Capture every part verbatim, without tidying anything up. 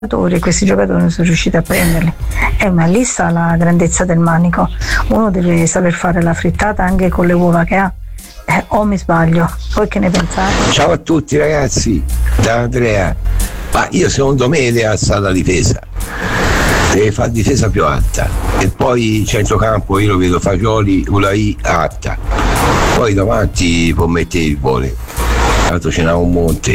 questi giocatori non sono riusciti a prenderli. Eh, ma lì sta la grandezza del manico. Uno deve saper fare la frittata anche con le uova che ha. Eh, o mi sbaglio? Voi che ne pensate? Ciao a tutti ragazzi, da Andrea. Ma io secondo me deve alzare la difesa, deve fare difesa più alta, e poi centrocampo io lo vedo Fagioli, Ulai, Atta, poi davanti può mettere il vole, tanto ce n'ha un monte.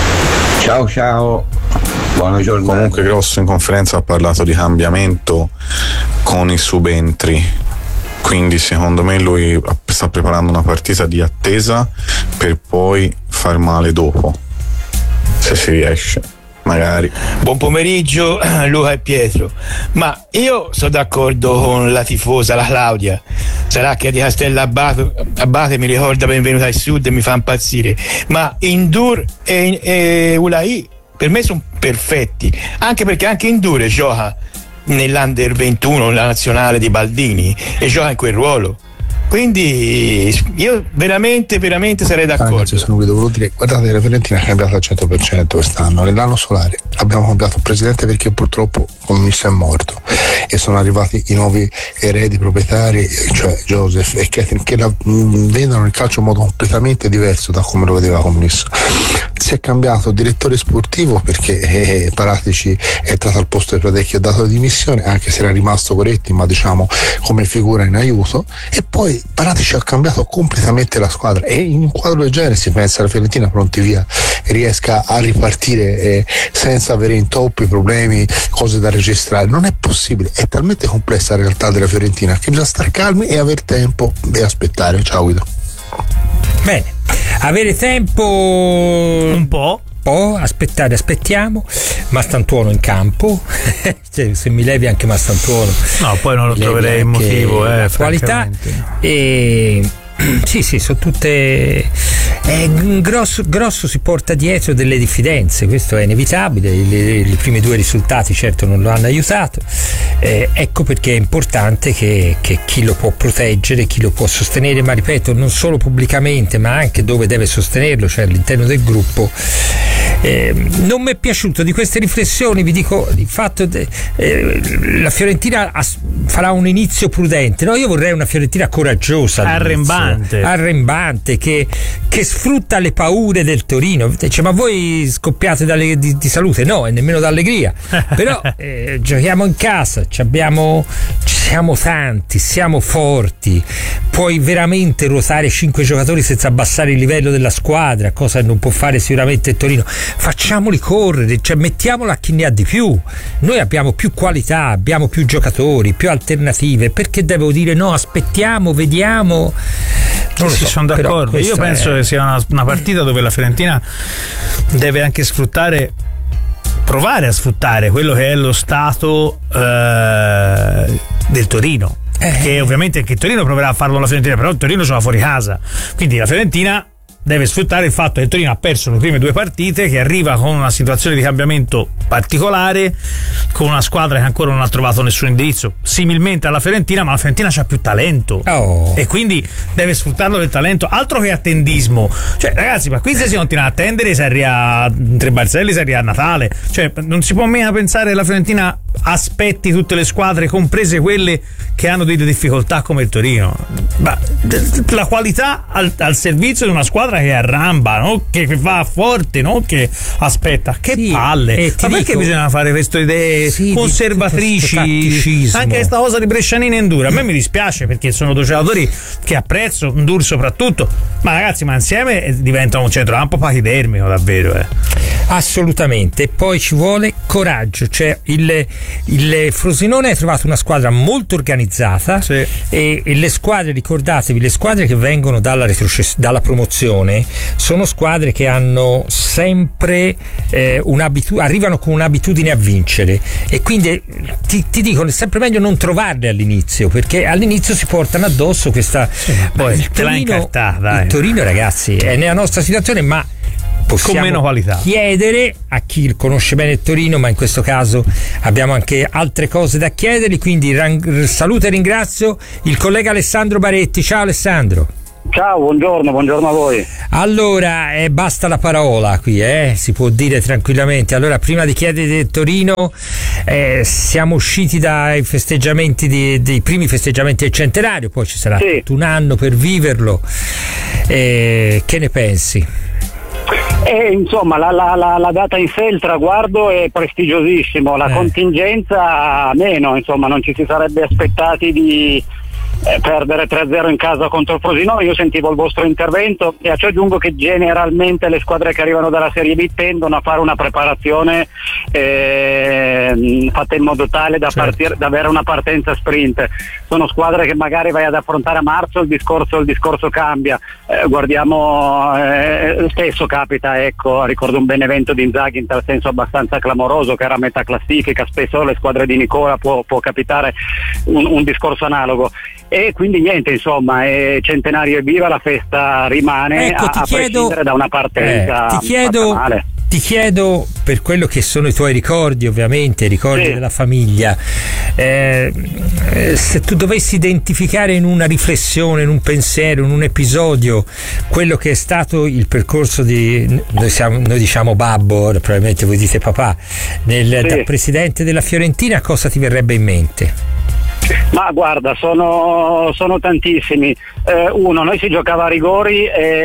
Ciao ciao, buona giornata. Comunque Grosso in conferenza ha parlato di cambiamento con i subentri, quindi secondo me lui sta preparando una partita di attesa per poi far male dopo, se si riesce, magari. Buon pomeriggio Luca e Pietro. Ma io sono d'accordo con la tifosa, la Claudia. Sarà che di Castellabbate Abate mi ricorda Benvenuta al Sud e mi fa impazzire, ma Indur e, e Ulai per me sono perfetti, anche perché anche Indur gioca nell'Under ventuno, la nazionale di Baldini, e gioca in quel ruolo. Quindi io veramente veramente sarei d'accordo. Ragazzi, sono qui, devo dire, guardate, la Fiorentina ha cambiato al cento per cento quest'anno. Nell'anno solare abbiamo cambiato il presidente perché purtroppo Commisso è morto e sono arrivati i nuovi eredi proprietari, cioè Joseph e Catherine, che la, mh, vedono il calcio in modo completamente diverso da come lo vedeva Commisso. Si è cambiato direttore sportivo perché eh, Paratici è entrato al posto di Pradecchi, ha dato le dimissioni, anche se era rimasto Coretti, ma diciamo come figura in aiuto, e poi Paratici ha cambiato completamente la squadra, e in un quadro del genere si pensa alla Fiorentina pronti via riesca a ripartire eh, senza avere intoppi, problemi, cose da registrare. Non è possibile, è talmente complessa la realtà della Fiorentina che bisogna stare calmi e aver tempo e aspettare. Ciao Guido. Bene, avere tempo un po', po' aspettare, aspettiamo. Mastantuono in campo cioè, se mi levi anche Mastantuono, no, poi non lo troverei il motivo, eh, qualità e sì sì sono tutte eh, grosso, grosso si porta dietro delle diffidenze, questo è inevitabile. I primi due risultati certo non lo hanno aiutato, eh, ecco perché è importante che, che chi lo può proteggere, chi lo può sostenere, ma ripeto non solo pubblicamente ma anche dove deve sostenerlo, cioè all'interno del gruppo. Eh, non mi è piaciuto di queste riflessioni, vi dico il fatto de, eh, la Fiorentina as, farà un inizio prudente, no? Io vorrei una Fiorentina coraggiosa, arrembante arrembante che, che sfrutta le paure del Torino. Dice, ma voi scoppiate dalle, di, di salute? No, e nemmeno d'allegria però eh, giochiamo in casa, ci abbiamo, siamo tanti, siamo forti, puoi veramente ruotare cinque giocatori senza abbassare il livello della squadra, cosa che non può fare sicuramente il Torino. Facciamoli correre, cioè mettiamola a chi ne ha di più. Noi abbiamo più qualità, abbiamo più giocatori, più alternative, perché devo dire no, aspettiamo, vediamo? Non sì, so, sono d'accordo. Io penso è... che sia una, una partita dove la Fiorentina deve anche sfruttare, provare a sfruttare quello che è lo stato eh, del Torino, eh. che ovviamente anche il Torino proverà a farlo la Fiorentina, però il Torino gioca fuori casa, quindi la Fiorentina deve sfruttare il fatto che il Torino ha perso le prime due partite, che arriva con una situazione di cambiamento particolare, con una squadra che ancora non ha trovato nessun indirizzo, similmente alla Fiorentina, ma la Fiorentina c'ha più talento oh. e quindi deve sfruttarlo del talento, altro che attendismo. Cioè ragazzi, ma qui se si continua a attendere si arriva tre Barzelli, si arriva a Natale, cioè non si può mica pensare che la Fiorentina aspetti tutte le squadre, comprese quelle che hanno delle difficoltà come il Torino. Ma la qualità al, al servizio di una squadra che arramba, no? che, che va forte, no? che aspetta, che sì, palle. Ma perché dico, bisogna fare queste idee sì, conservatrici? Anche questa cosa di Brescianini e Ndur, a me mi dispiace perché sono due giocatori che apprezzo, Ndur soprattutto, ma ragazzi, ma insieme diventa un centrocampo pachidermico davvero. Eh. Assolutamente. E poi ci vuole coraggio, cioè il, il Frosinone ha trovato una squadra molto organizzata, sì. e, e le squadre, ricordatevi, le squadre che vengono dalla, retrocess- dalla promozione sono squadre che hanno sempre eh, un'abitudine, arrivano con un'abitudine a vincere, e quindi ti, ti dico, è sempre meglio non trovarle all'inizio, perché all'inizio si portano addosso questa sì, poi il Torino, incartà, dai. il Torino ragazzi è nella nostra situazione, ma possiamo con meno qualità chiedere a chi conosce bene il Torino, ma in questo caso abbiamo anche altre cose da chiedergli, quindi rang- saluto e ringrazio il collega Alessandro Baretti. Ciao Alessandro. Ciao, buongiorno, buongiorno a voi. Allora, eh, basta la parola qui, eh? Si può dire tranquillamente. Allora, prima di chiedere del Torino, eh, siamo usciti dai festeggiamenti di, dei primi festeggiamenti del centenario, poi ci sarà sì. tutto un anno per viverlo. Eh, che ne pensi? Eh, insomma, la, la, la, la data in sé, il traguardo è prestigiosissimo, la eh. contingenza meno, insomma, non ci si sarebbe aspettati di Eh, perdere tre a zero in casa contro il Frosinone. Io sentivo il vostro intervento e a ciò aggiungo che generalmente le squadre che arrivano dalla Serie B tendono a fare una preparazione eh, fatta in modo tale da, certo. partire, da avere una partenza sprint. Sono squadre che magari vai ad affrontare a marzo, il discorso, il discorso cambia. Eh, guardiamo, eh, spesso capita, ecco, ricordo un Benevento di Inzaghi in tal senso abbastanza clamoroso, che era a metà classifica, spesso le squadre di Nicola può, può capitare un, un discorso analogo. E quindi niente, insomma, è centenario e viva, la festa rimane, ecco, a, ti a chiedo, prescindere da una partenza. eh, ti chiedo male. Ti chiedo, per quello che sono i tuoi ricordi, ovviamente, i ricordi sì. della famiglia, eh, se tu dovessi identificare in una riflessione, in un pensiero, in un episodio, quello che è stato il percorso di, noi, siamo, noi diciamo babbo, probabilmente voi dite papà, nel, sì. da presidente della Fiorentina, cosa ti verrebbe in mente? Ma guarda, sono, sono tantissimi. Eh, uno, noi si giocava a rigori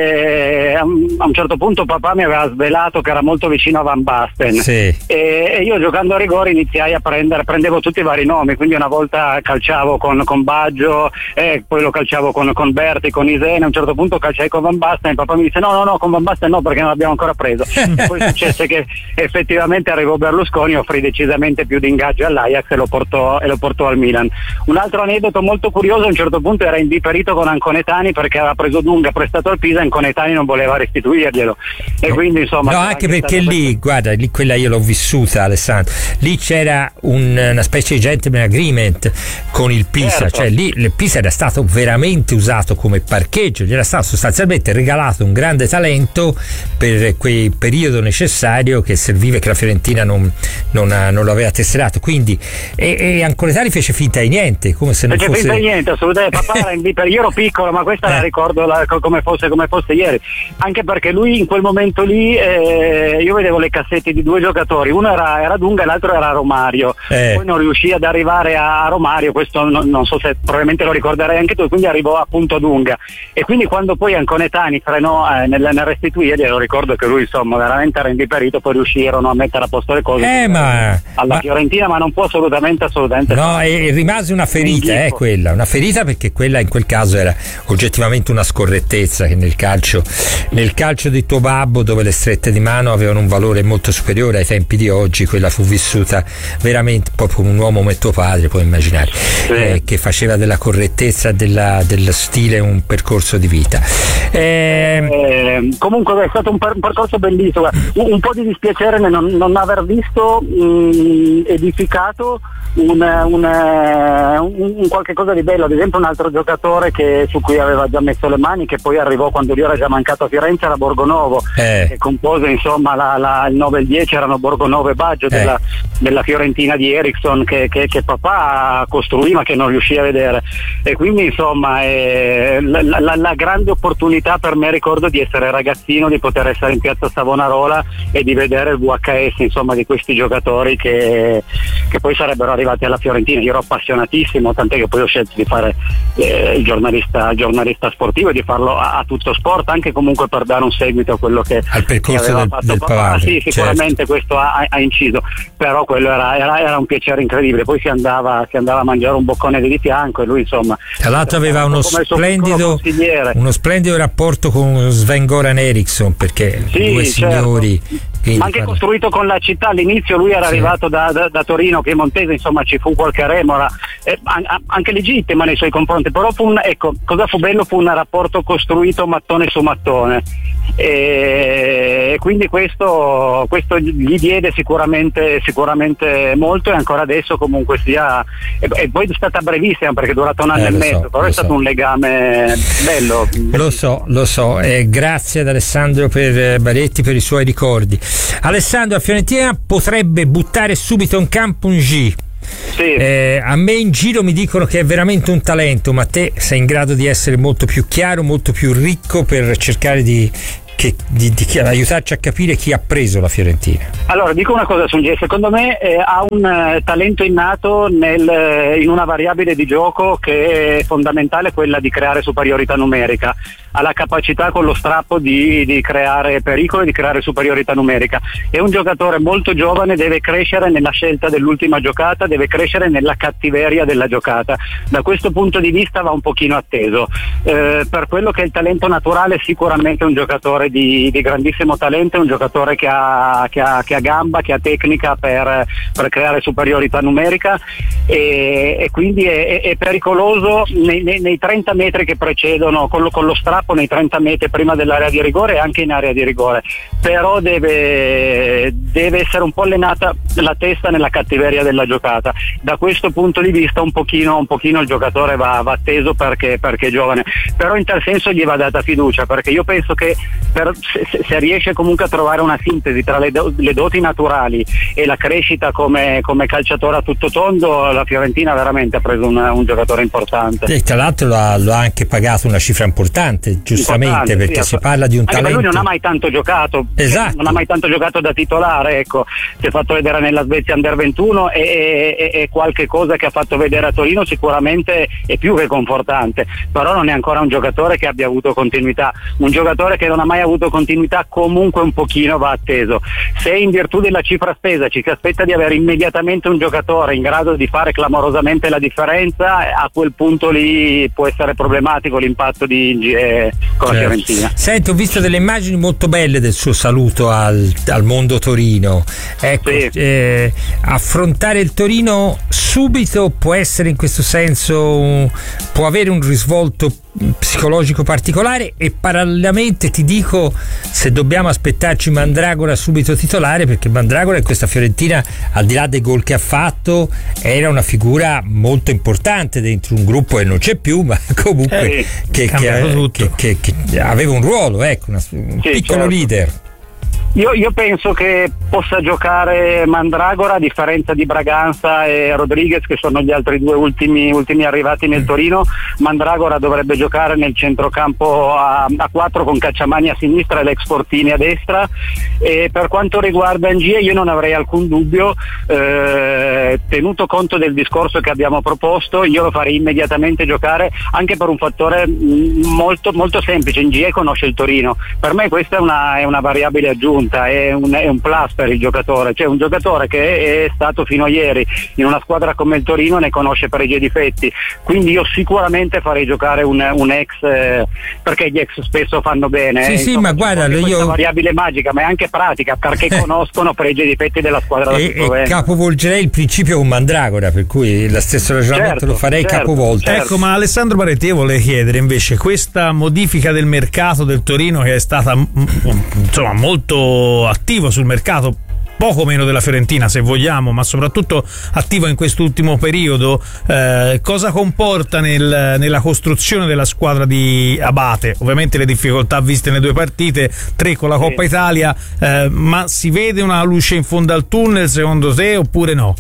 e a un certo punto papà mi aveva svelato che era molto vicino a Van Basten, sì. e, e io giocando a rigori iniziai a prendere, prendevo tutti i vari nomi, quindi una volta calciavo con, con Baggio, eh, poi lo calciavo con, con Berti, con Isena, a un certo punto calciai con Van Basten e papà mi disse no no no con Van Basten no perché non l'abbiamo ancora preso. Poi successe che effettivamente arrivò Berlusconi, offrì decisamente più di ingaggio all'Ajax e lo portò, e lo portò al Milan. Un altro aneddoto molto curioso, a un certo punto era indiperito con Anconetani perché aveva preso Dunga prestato al Pisa, Anconetani non voleva restituirglielo e quindi insomma no, anche perché lì, guarda, lì quella io l'ho vissuta, Alessandro, lì c'era un, una specie di gentleman agreement con il Pisa, certo. Cioè lì il Pisa era stato veramente usato come parcheggio, gli era stato sostanzialmente regalato un grande talento per quel periodo necessario che serviva, che la Fiorentina non, non, ha, non lo aveva tesserato, quindi e, e Anconetani fece finta di niente, come se non perché fosse finta di niente, assolutamente. Papà era in per io ero piccolo, ma questa eh. la ricordo la, come fosse come fosse ieri, anche perché lui in quel momento lì eh, io vedevo le cassette di due giocatori, uno era, era Dunga e l'altro era Romario, eh. poi non riuscì ad arrivare a Romario, questo non, non so se probabilmente lo ricorderai anche tu, quindi arrivò appunto a Dunga e quindi quando poi Anconetani frenò eh, nel, nel restituirgli, lo ricordo che lui insomma veramente era indiperito, poi riuscirono a mettere a posto le cose eh, ma, alla ma, Fiorentina, ma non può assolutamente assolutamente no, e rimase una ferita, eh, quella, una ferita perché quella in quel caso era oggettivamente una scorrettezza che nel calcio nel calcio di tuo babbo, dove le strette di mano avevano un valore molto superiore ai tempi di oggi, quella fu vissuta veramente proprio un uomo come tuo padre, puoi immaginare, sì. eh, che faceva della correttezza, della, dello stile un percorso di vita. Eh, eh, comunque è stato un, per, un percorso bellissimo, un, un po' di dispiacere nel non, non aver visto mh, edificato un, un, un, un qualche cosa di bello, ad esempio un altro giocatore che, su cui aveva già messo le mani, che poi arrivò quando lui era già mancato a Firenze, era Borgonovo, eh. che compose insomma la, la, il nove e il dieci erano Borgonovo e Baggio, eh. della, della Fiorentina di Eriksson che, che, che papà costruì ma che non riuscì a vedere, e quindi insomma eh, la, la, la grande opportunità per me, ricordo, di essere ragazzino, di poter essere in piazza Savonarola e di vedere il V H S insomma di questi giocatori che, che poi sarebbero arrivati alla Fiorentina. Io ero appassionatissimo, tant'è che poi ho scelto di fare eh, il giornalista, giornalista sportivo e di farlo a, a tutto sport, anche comunque per dare un seguito a quello che al percorso che aveva del, fatto del papà. padre, Sì, sicuramente certo. Questo ha, ha inciso, però quello era, era, era un piacere incredibile. Poi si andava, si andava a mangiare un boccone di fianco e lui insomma tra l'altro aveva uno splendido uno splendido rapporto con Sven-Goran Eriksson, perché sì, due signori certo. Ma anche parla. costruito con la città. All'inizio lui era sì. arrivato da, da, da Torino, Piemontese, insomma ci fu qualche remora eh, anche legittima nei suoi confronti, però fu un, ecco, cosa fu bello fu un rapporto costruito mattone su mattone, e quindi questo, questo gli diede sicuramente, sicuramente molto, e ancora adesso comunque sia, e, e poi è stata brevissima perché è durata un anno eh, e mezzo, so, però è stato so. un legame bello. Lo so, lo so, eh, grazie ad Alessandro per eh, Baretti per i suoi ricordi. Alessandro, la Fiorentina potrebbe buttare subito in campo un G. Sì. Eh, a me in giro mi dicono che è veramente un talento, ma te sei in grado di essere molto più chiaro, molto più ricco per cercare di, che, di, di aiutarci a capire chi ha preso la Fiorentina. Allora, dico una cosa su G, secondo me eh, ha un eh, talento innato nel, eh, in una variabile di gioco che è fondamentale, quella di creare superiorità numerica. Ha la capacità con lo strappo di, di creare pericolo e di creare superiorità numerica. È un giocatore molto giovane, deve crescere nella scelta dell'ultima giocata, deve crescere nella cattiveria della giocata. Da questo punto di vista va un pochino atteso. Eh, per quello che è il talento naturale, sicuramente è un giocatore di, di grandissimo talento, è un giocatore che ha, che ha, che ha gamba, che ha tecnica per, per creare superiorità numerica e, e quindi è, è pericoloso nei, nei, nei trenta metri che precedono, con lo, con lo strappo nei trenta metri prima dell'area di rigore e anche in area di rigore, però deve, deve essere un po' allenata la testa nella cattiveria della giocata. Da questo punto di vista un pochino, un pochino il giocatore va, va atteso perché, perché è giovane, però in tal senso gli va data fiducia, perché io penso che per, se, se riesce comunque a trovare una sintesi tra le, do, le doti naturali e la crescita come, come calciatore a tutto tondo, la Fiorentina veramente ha preso un, un giocatore importante. E tra l'altro lo ha, lo ha anche pagato una cifra importante, giustamente, perché sì, si parla di un anche talento. Lui non ha mai tanto giocato, esatto. non ha mai tanto giocato da titolare, ecco, si è fatto vedere nella Svezia Under ventuno e, e, e qualche cosa che ha fatto vedere a Torino sicuramente è più che confortante, però non è ancora un giocatore che abbia avuto continuità. Un giocatore che non ha mai avuto continuità comunque un pochino va atteso. Se in virtù della cifra spesa ci si aspetta di avere immediatamente un giocatore in grado di fare clamorosamente la differenza, a quel punto lì può essere problematico l'impatto di G con la Fiorentina. Senti, ho visto delle immagini molto belle del suo saluto al, al mondo Torino. Ecco, sì. eh, affrontare il Torino subito può essere in questo senso un, può avere un risvolto psicologico particolare, e parallelamente ti dico, se dobbiamo aspettarci Mandragora subito titolare, perché Mandragora in questa Fiorentina, al di là dei gol che ha fatto, era una figura molto importante dentro un gruppo che non c'è più, ma comunque eh, che, che, che, che, che aveva un ruolo, ecco, una, un sì, piccolo certo. leader. Io, io penso che possa giocare Mandragora, a differenza di Braganza e Rodriguez, che sono gli altri due ultimi, ultimi arrivati nel Torino. Mandragora dovrebbe giocare nel centrocampo a, a quattro con Cacciamani a sinistra e l'ex Fortini a destra. E per quanto riguarda Ngie, io non avrei alcun dubbio, eh, tenuto conto del discorso che abbiamo proposto, io lo farei immediatamente giocare, anche per un fattore molto, molto semplice. Ngie conosce il Torino, per me questa è una, è una variabile aggiunta. È un, è un plus per il giocatore, cioè un giocatore che è stato fino a ieri in una squadra come il Torino ne conosce pregi e difetti, quindi io sicuramente farei giocare un, un ex, eh, perché gli ex spesso fanno bene. Sì, eh, sì, insomma, ma guarda, io... io... è una variabile magica, ma è anche pratica, perché conoscono pregi e difetti della squadra da e, e capovolgerei il principio con Mandragora, per cui lo stesso ragionamento certo, lo farei certo, capovolto. Certo. Ecco, ma Alessandro Baretti, io volevo chiedere invece questa modifica del mercato del Torino, che è stata insomma molto attivo sul mercato, poco meno della Fiorentina se vogliamo, ma soprattutto attivo in quest'ultimo periodo, eh, cosa comporta nel, nella costruzione della squadra di Abate? Ovviamente le difficoltà viste nelle due partite, tre con la Coppa Italia, eh, ma si vede una luce in fondo al tunnel secondo te oppure no?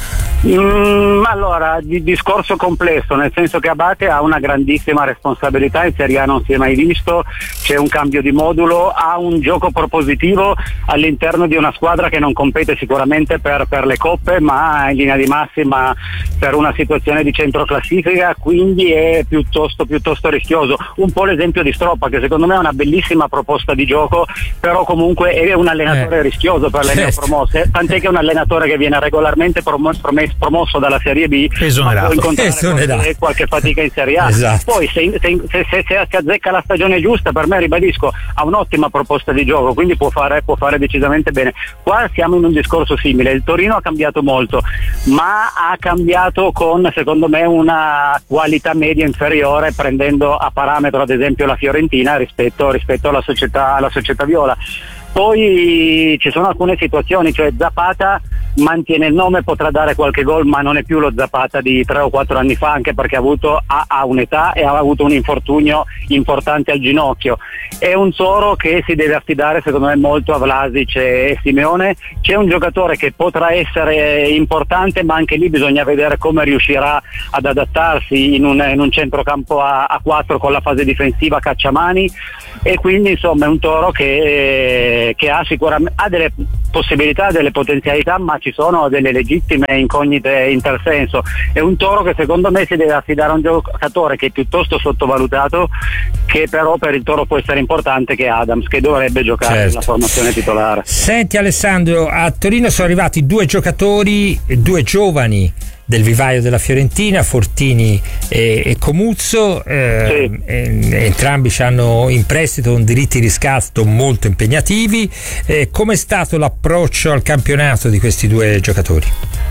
Mm, allora, di discorso complesso, nel senso che Abate ha una grandissima responsabilità, in Serie A non si è mai visto, c'è un cambio di modulo, ha un gioco propositivo all'interno di una squadra che non compete sicuramente per, per le coppe, ma in linea di massima per una situazione di centroclassifica, quindi è piuttosto, piuttosto rischioso. Un po' l'esempio di Stroppa, che secondo me è una bellissima proposta di gioco, però comunque è un allenatore eh. rischioso per le certo. neopromosse, tant'è che è un allenatore che viene regolarmente promosso promosso dalla Serie B, ma può incontrare qualche, qualche fatica in Serie A. Esatto. Poi se, se, se, se, se si azzecca la stagione giusta, per me, ribadisco, ha un'ottima proposta di gioco, quindi può fare, può fare decisamente bene. Qua siamo in un discorso simile, il Torino ha cambiato molto, ma ha cambiato con, secondo me, una qualità media inferiore, prendendo a parametro ad esempio la Fiorentina rispetto, rispetto alla società, alla società viola. Poi ci sono alcune situazioni, cioè Zapata mantiene il nome, potrà dare qualche gol, ma non è più lo Zapata di tre o quattro anni fa, anche perché ha avuto ha, ha un'età e ha avuto un infortunio importante al ginocchio. È un Toro che si deve affidare secondo me molto a Vlasic e Simeone. C'è un giocatore che potrà essere importante, ma anche lì bisogna vedere come riuscirà ad adattarsi in un, in un centrocampo a, a quattro con la fase difensiva cacciamani, e quindi insomma è un Toro che, che ha sicuramente ha delle possibilità, delle potenzialità, ma ci sono delle legittime incognite in tal senso. È un Toro che secondo me si deve affidare a un giocatore che è piuttosto sottovalutato, che però per il Toro può essere importante, che è Adams, che dovrebbe giocare certo. nella formazione titolare. Senti Alessandro, a Torino sono arrivati due giocatori, due giovani del vivaio della Fiorentina, Fortini e, e Comuzzo, eh, sì. eh, entrambi hanno in prestito un diritti di riscatto molto impegnativi. Eh, com'è stato l'approccio al campionato di questi due giocatori?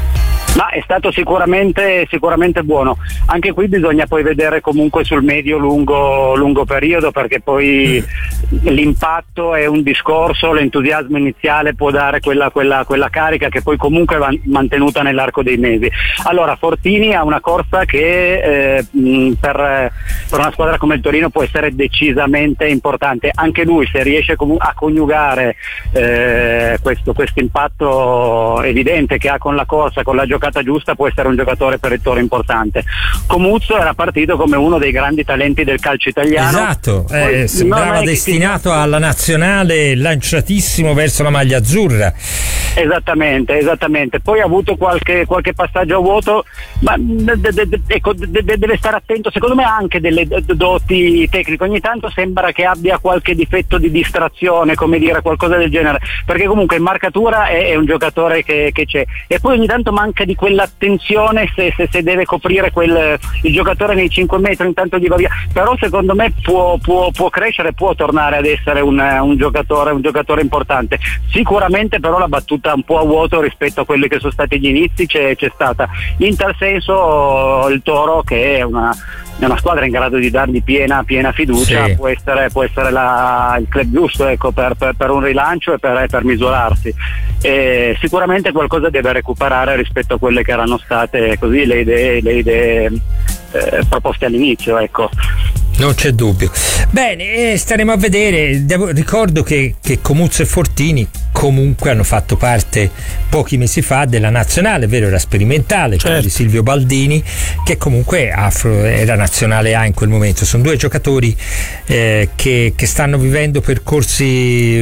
Ma è stato sicuramente sicuramente buono. Anche qui bisogna poi vedere comunque sul medio lungo lungo periodo, perché poi mm. l'impatto è un discorso, l'entusiasmo iniziale può dare quella, quella, quella carica che poi comunque va mantenuta nell'arco dei mesi. Allora Fortini ha una corsa che eh, per, per una squadra come il Torino può essere decisamente importante. Anche lui, se riesce a coniugare eh, questo questo impatto evidente che ha con la corsa, con la giocata giusta, può essere un giocatore per il Toro importante. Comuzzo era partito come uno dei grandi talenti del calcio italiano. Esatto, eh, sembrava destinato alla nazionale, lanciatissimo verso la maglia azzurra. Esattamente, esattamente. Poi ha avuto qualche, qualche passaggio a vuoto, ma de, de, de, ecco, de, de, deve stare attento. Secondo me ha anche delle doti tecniche. Ogni tanto sembra che abbia qualche difetto di distrazione, come dire, qualcosa del genere, perché comunque in marcatura è, è un giocatore che, che c'è, e poi ogni tanto manca di quell'attenzione se, se, se deve coprire quel, il giocatore nei cinque metri, intanto gli va via. Però secondo me può, può, può crescere, può tornare ad essere un, un giocatore un giocatore importante. Sicuramente però la battuta un po' a vuoto rispetto a quelli che sono stati gli inizi c'è, c'è stata. In tal senso il Toro, che è una è una squadra in grado di dargli piena, piena fiducia, sì. può essere, può essere la, il club giusto, ecco, per, per, per un rilancio e per, per misurarsi. E sicuramente qualcosa deve recuperare rispetto a quelle che erano state così le idee, le idee eh, proposte all'inizio, ecco. Non c'è dubbio. Bene, eh, staremo a vedere. Devo, ricordo che, che Comuzzo e Fortini comunque hanno fatto parte pochi mesi fa della nazionale, vero, era sperimentale, certo. Quella di Silvio Baldini, che comunque afro, era nazionale A in quel momento. Sono due giocatori eh, che, che stanno vivendo percorsi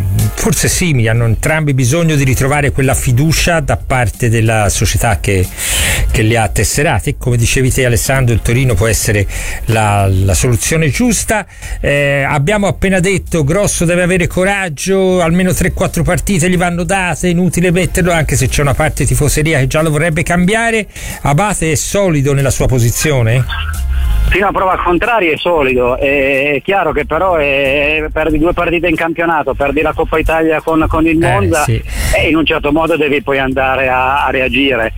forse simili, hanno entrambi bisogno di ritrovare quella fiducia da parte della società che, che li ha tesserati. Come dicevi te Alessandro, il Torino può essere la, la soluzione giusta. Eh, abbiamo appena detto Grosso deve avere coraggio, almeno tre quattro partite gli vanno date, inutile metterlo, anche se c'è una parte tifoseria che già lo vorrebbe cambiare. Abate è solido nella sua posizione? Fino a prova contraria è solido, è chiaro che però è, perdi due partite in campionato, perdi la Coppa Italia con, con il Monza, eh, sì. e in un certo modo devi poi andare a, a reagire,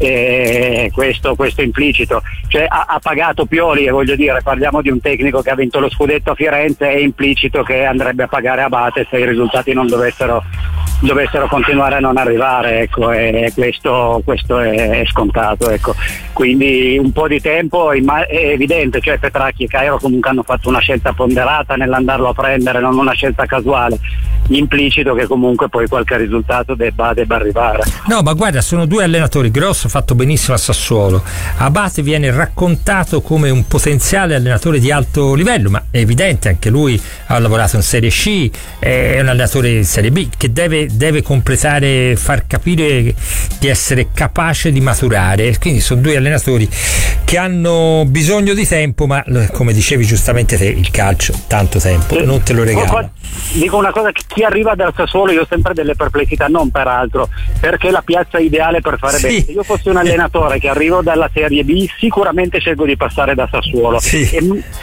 e questo, questo implicito, cioè ha, ha pagato Pioli, e voglio dire, parliamo di un tecnico che ha vinto lo scudetto a Firenze, è implicito che andrebbe a pagare Abate se i risultati non dovessero dovessero continuare a non arrivare, ecco, e questo, questo è, è scontato, ecco. Quindi un po' di tempo è evidente, cioè Petracchi e Cairo comunque hanno fatto una scelta ponderata nell'andarlo a prendere, non una scelta casuale, implicito che comunque poi qualche risultato debba, debba arrivare. No, ma guarda, sono due allenatori. Grosso ha fatto benissimo a Sassuolo, Abate viene raccontato come un potenziale allenatore di alto livello, ma è evidente, anche lui ha lavorato in Serie C, è un allenatore in Serie B che deve deve completare, far capire di essere capace di maturare. Quindi sono due allenatori che hanno bisogno di tempo, ma come dicevi giustamente te, il calcio tanto tempo non te lo regala. Dico una cosa, chi arriva dal Sassuolo io ho sempre delle perplessità, non per altro, perché è la piazza ideale per fare sì. bene. Se io fossi un allenatore che arrivo dalla Serie B, sicuramente scelgo di passare da Sassuolo, sì. e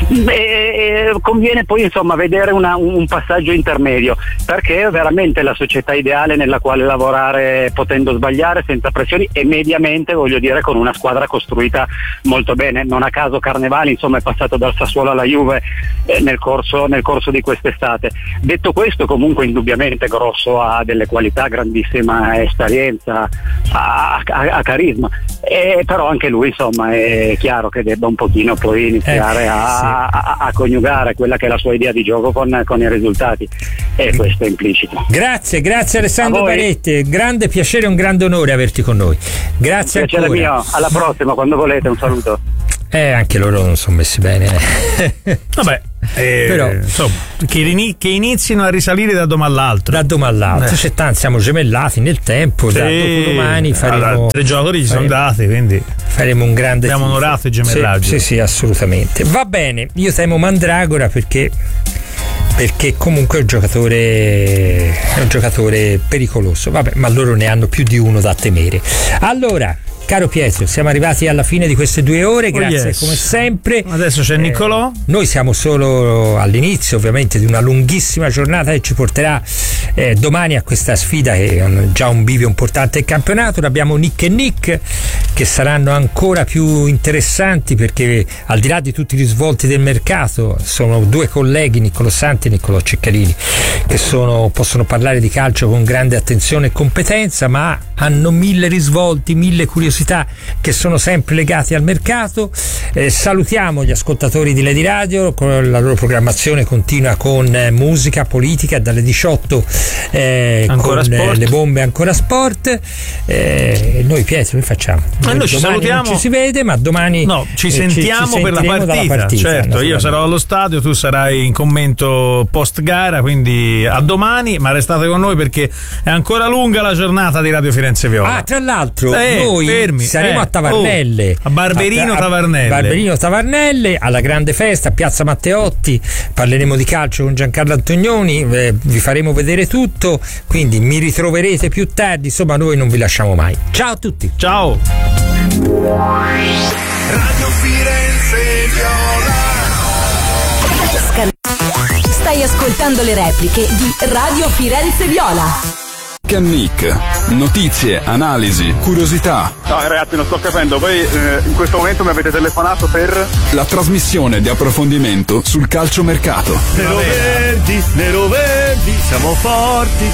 E conviene poi insomma vedere una, un passaggio intermedio, perché è veramente la società ideale nella quale lavorare potendo sbagliare senza pressioni e mediamente, voglio dire, con una squadra costruita molto bene. Non a caso Carnevali insomma è passato dal Sassuolo alla Juve eh, nel, corso, nel corso di quest'estate. Detto questo, comunque indubbiamente Grosso ha delle qualità, grandissima esperienza, ha, ha, ha carisma, e però anche lui insomma è chiaro che debba un pochino poi iniziare eh, a, sì. a, a coniugare quella che è la sua idea di gioco con, con i risultati, e questo è implicito. Grazie, grazie Alessandro Paretti, grande piacere e un grande onore averti con noi. Grazie un piacere ancora. Mio, alla prossima quando volete, un saluto. Eh, anche loro non sono messi bene. Vabbè, eh, però insomma, che, rini- che inizino a risalire da domani all'altro. Da domani all'altro, eh. Cioè, tanti siamo gemellati nel tempo. Sì. Da dopodomani faremo. Allora, tre giocatori ci sono dati, quindi faremo un grande. Abbiamo onorato i gemellaggi. Sì, sì, sì, assolutamente. Va bene, io temo Mandragora perché. Perché comunque è un giocatore è un giocatore pericoloso. Vabbè, ma loro ne hanno più di uno da temere. Allora, caro Pietro, siamo arrivati alla fine di queste due ore, grazie oh yes. come sempre. Adesso c'è Niccolò. Eh, noi siamo solo all'inizio ovviamente di una lunghissima giornata che ci porterà eh, domani a questa sfida che è già un bivio importante del campionato. Abbiamo Nick e Nick che saranno ancora più interessanti perché al di là di tutti i risvolti del mercato sono due colleghi, Niccolò Santi e Niccolò Ceccarini, che sono, possono parlare di calcio con grande attenzione e competenza, ma hanno mille risvolti, mille curiosità che sono sempre legati al mercato. Eh, salutiamo gli ascoltatori di Lady Radio, con la loro programmazione continua con eh, musica, politica, dalle diciotto eh, con eh, le bombe Ancora Sport. Eh, noi Pietro che facciamo? Ma noi ci salutiamo. Non ci si vede, ma domani no, ci sentiamo eh, ci, ci per la partita, partita certo, io sarò allo stadio, tu sarai in commento post gara, quindi a domani, ma restate con noi perché è ancora lunga la giornata di Radio Firenze Viola. Ah, tra l'altro eh, noi fermi, saremo eh, a Tavarnelle, oh, a Barberino a, a, Tavarnelle Barberino Tavarnelle alla grande festa a Piazza Matteotti. Parleremo di calcio con Giancarlo Antonioni, eh, vi faremo vedere tutto, quindi mi ritroverete più tardi. Insomma, noi non vi lasciamo mai. Ciao a tutti. Ciao. Radio Firenze Viola. Stai ascoltando le repliche di Radio Firenze Viola. Nick, notizie, analisi, curiosità. No ragazzi, non sto capendo, voi eh, in questo momento mi avete telefonato per la trasmissione di approfondimento sul calciomercato. Nero verdi, nero verdi, siamo forti.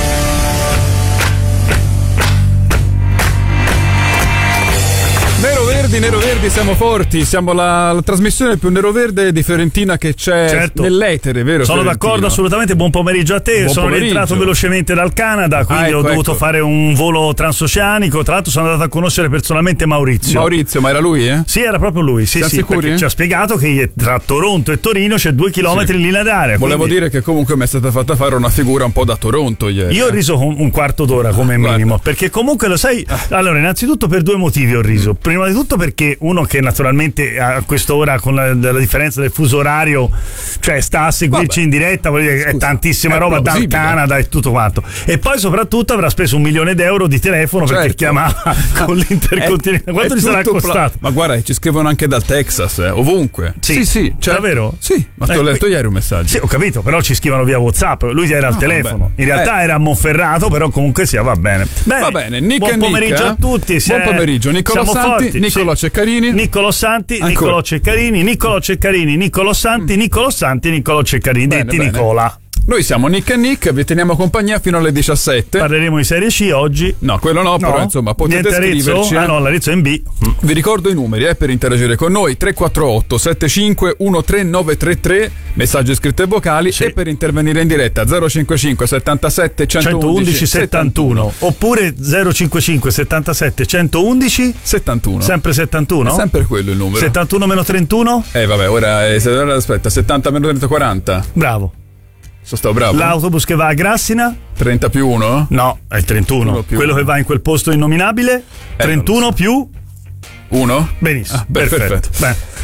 Nero Verdi, Nero Verdi, siamo forti, siamo la, la trasmissione più nero-verde di Fiorentina che c'è certo. nell'etere, vero? Sono Fiorentino? d'accordo, assolutamente. Buon pomeriggio a te. Buon sono pomeriggio. rientrato velocemente dal Canada, quindi ah, ecco, ho dovuto ecco. fare un volo transoceanico. Tra l'altro sono andato a conoscere personalmente Maurizio. Maurizio, ma era lui, eh? Sì, era proprio lui, sì, Siamo sì, sicuri, eh? ci ha spiegato che tra Toronto e Torino c'è due chilometri sì. in linea d'aria. Volevo quindi... dire che comunque mi è stata fatta fare una figura un po' da Toronto ieri. Io ho riso un, un quarto d'ora come ah, minimo, guarda. perché comunque lo sai, allora innanzitutto per due motivi ho riso. Prima di tutto perché uno che naturalmente a quest'ora con la, la differenza del fuso orario, cioè sta a seguirci Vabbè. in diretta, vuol dire che è tantissima è roba dal Canada e tutto quanto, e poi soprattutto avrà speso un milione d'euro di telefono certo. perché chiamava con l'Intercontinentale. Quanto gli sarà costato? Pla- ma guarda, ci scrivono anche dal Texas, eh, ovunque. Sì, sì, sì cioè, davvero? Sì, ma ti eh, ho letto qui... ieri un messaggio. Sì, ho capito, però ci scrivono via WhatsApp. Lui era al no, telefono. Vabbè. In realtà eh. era a Monferrato, però comunque sia, va bene. Bene, va bene. Nick buon pomeriggio Nick, a tutti. Buon pomeriggio, Niccolò Santi, forti. Niccolò sì. Ceccarini. Niccolò Santi, Ancora. Niccolò Ceccarini, Niccolò Ceccarini, Niccolò Santi, mm. Niccolò Santi, Niccolò Ceccarini, bene, detti bene. Nicola. Noi siamo Nick e Nick, vi teniamo compagnia fino alle diciassette. Parleremo di Serie C oggi. No, quello no, no. però insomma potete scriverci. Ah no, l'Arezzo è in B. Vi ricordo i numeri eh, per interagire con noi: tre quattro otto sette cinque uno tre nove tre tre, messaggi scritti e vocali, sì. e per intervenire in diretta zero cinquantacinque settantasette centoundici settantuno oppure zero cinquantacinque settantasette centoundici settantuno. Sempre settantuno? È sempre quello il numero. settantuno meno trentuno? Eh vabbè, ora eh, aspetta, settanta meno trenta quaranta. Bravo. Sono stato bravo. L'autobus che va a Grassina? trenta più uno? No, è il trentuno. Quello uno. Che va in quel posto innominabile? Eh, trentuno so. più? uno? Benissimo. Ah, beh, perfetto. perfetto. Beh,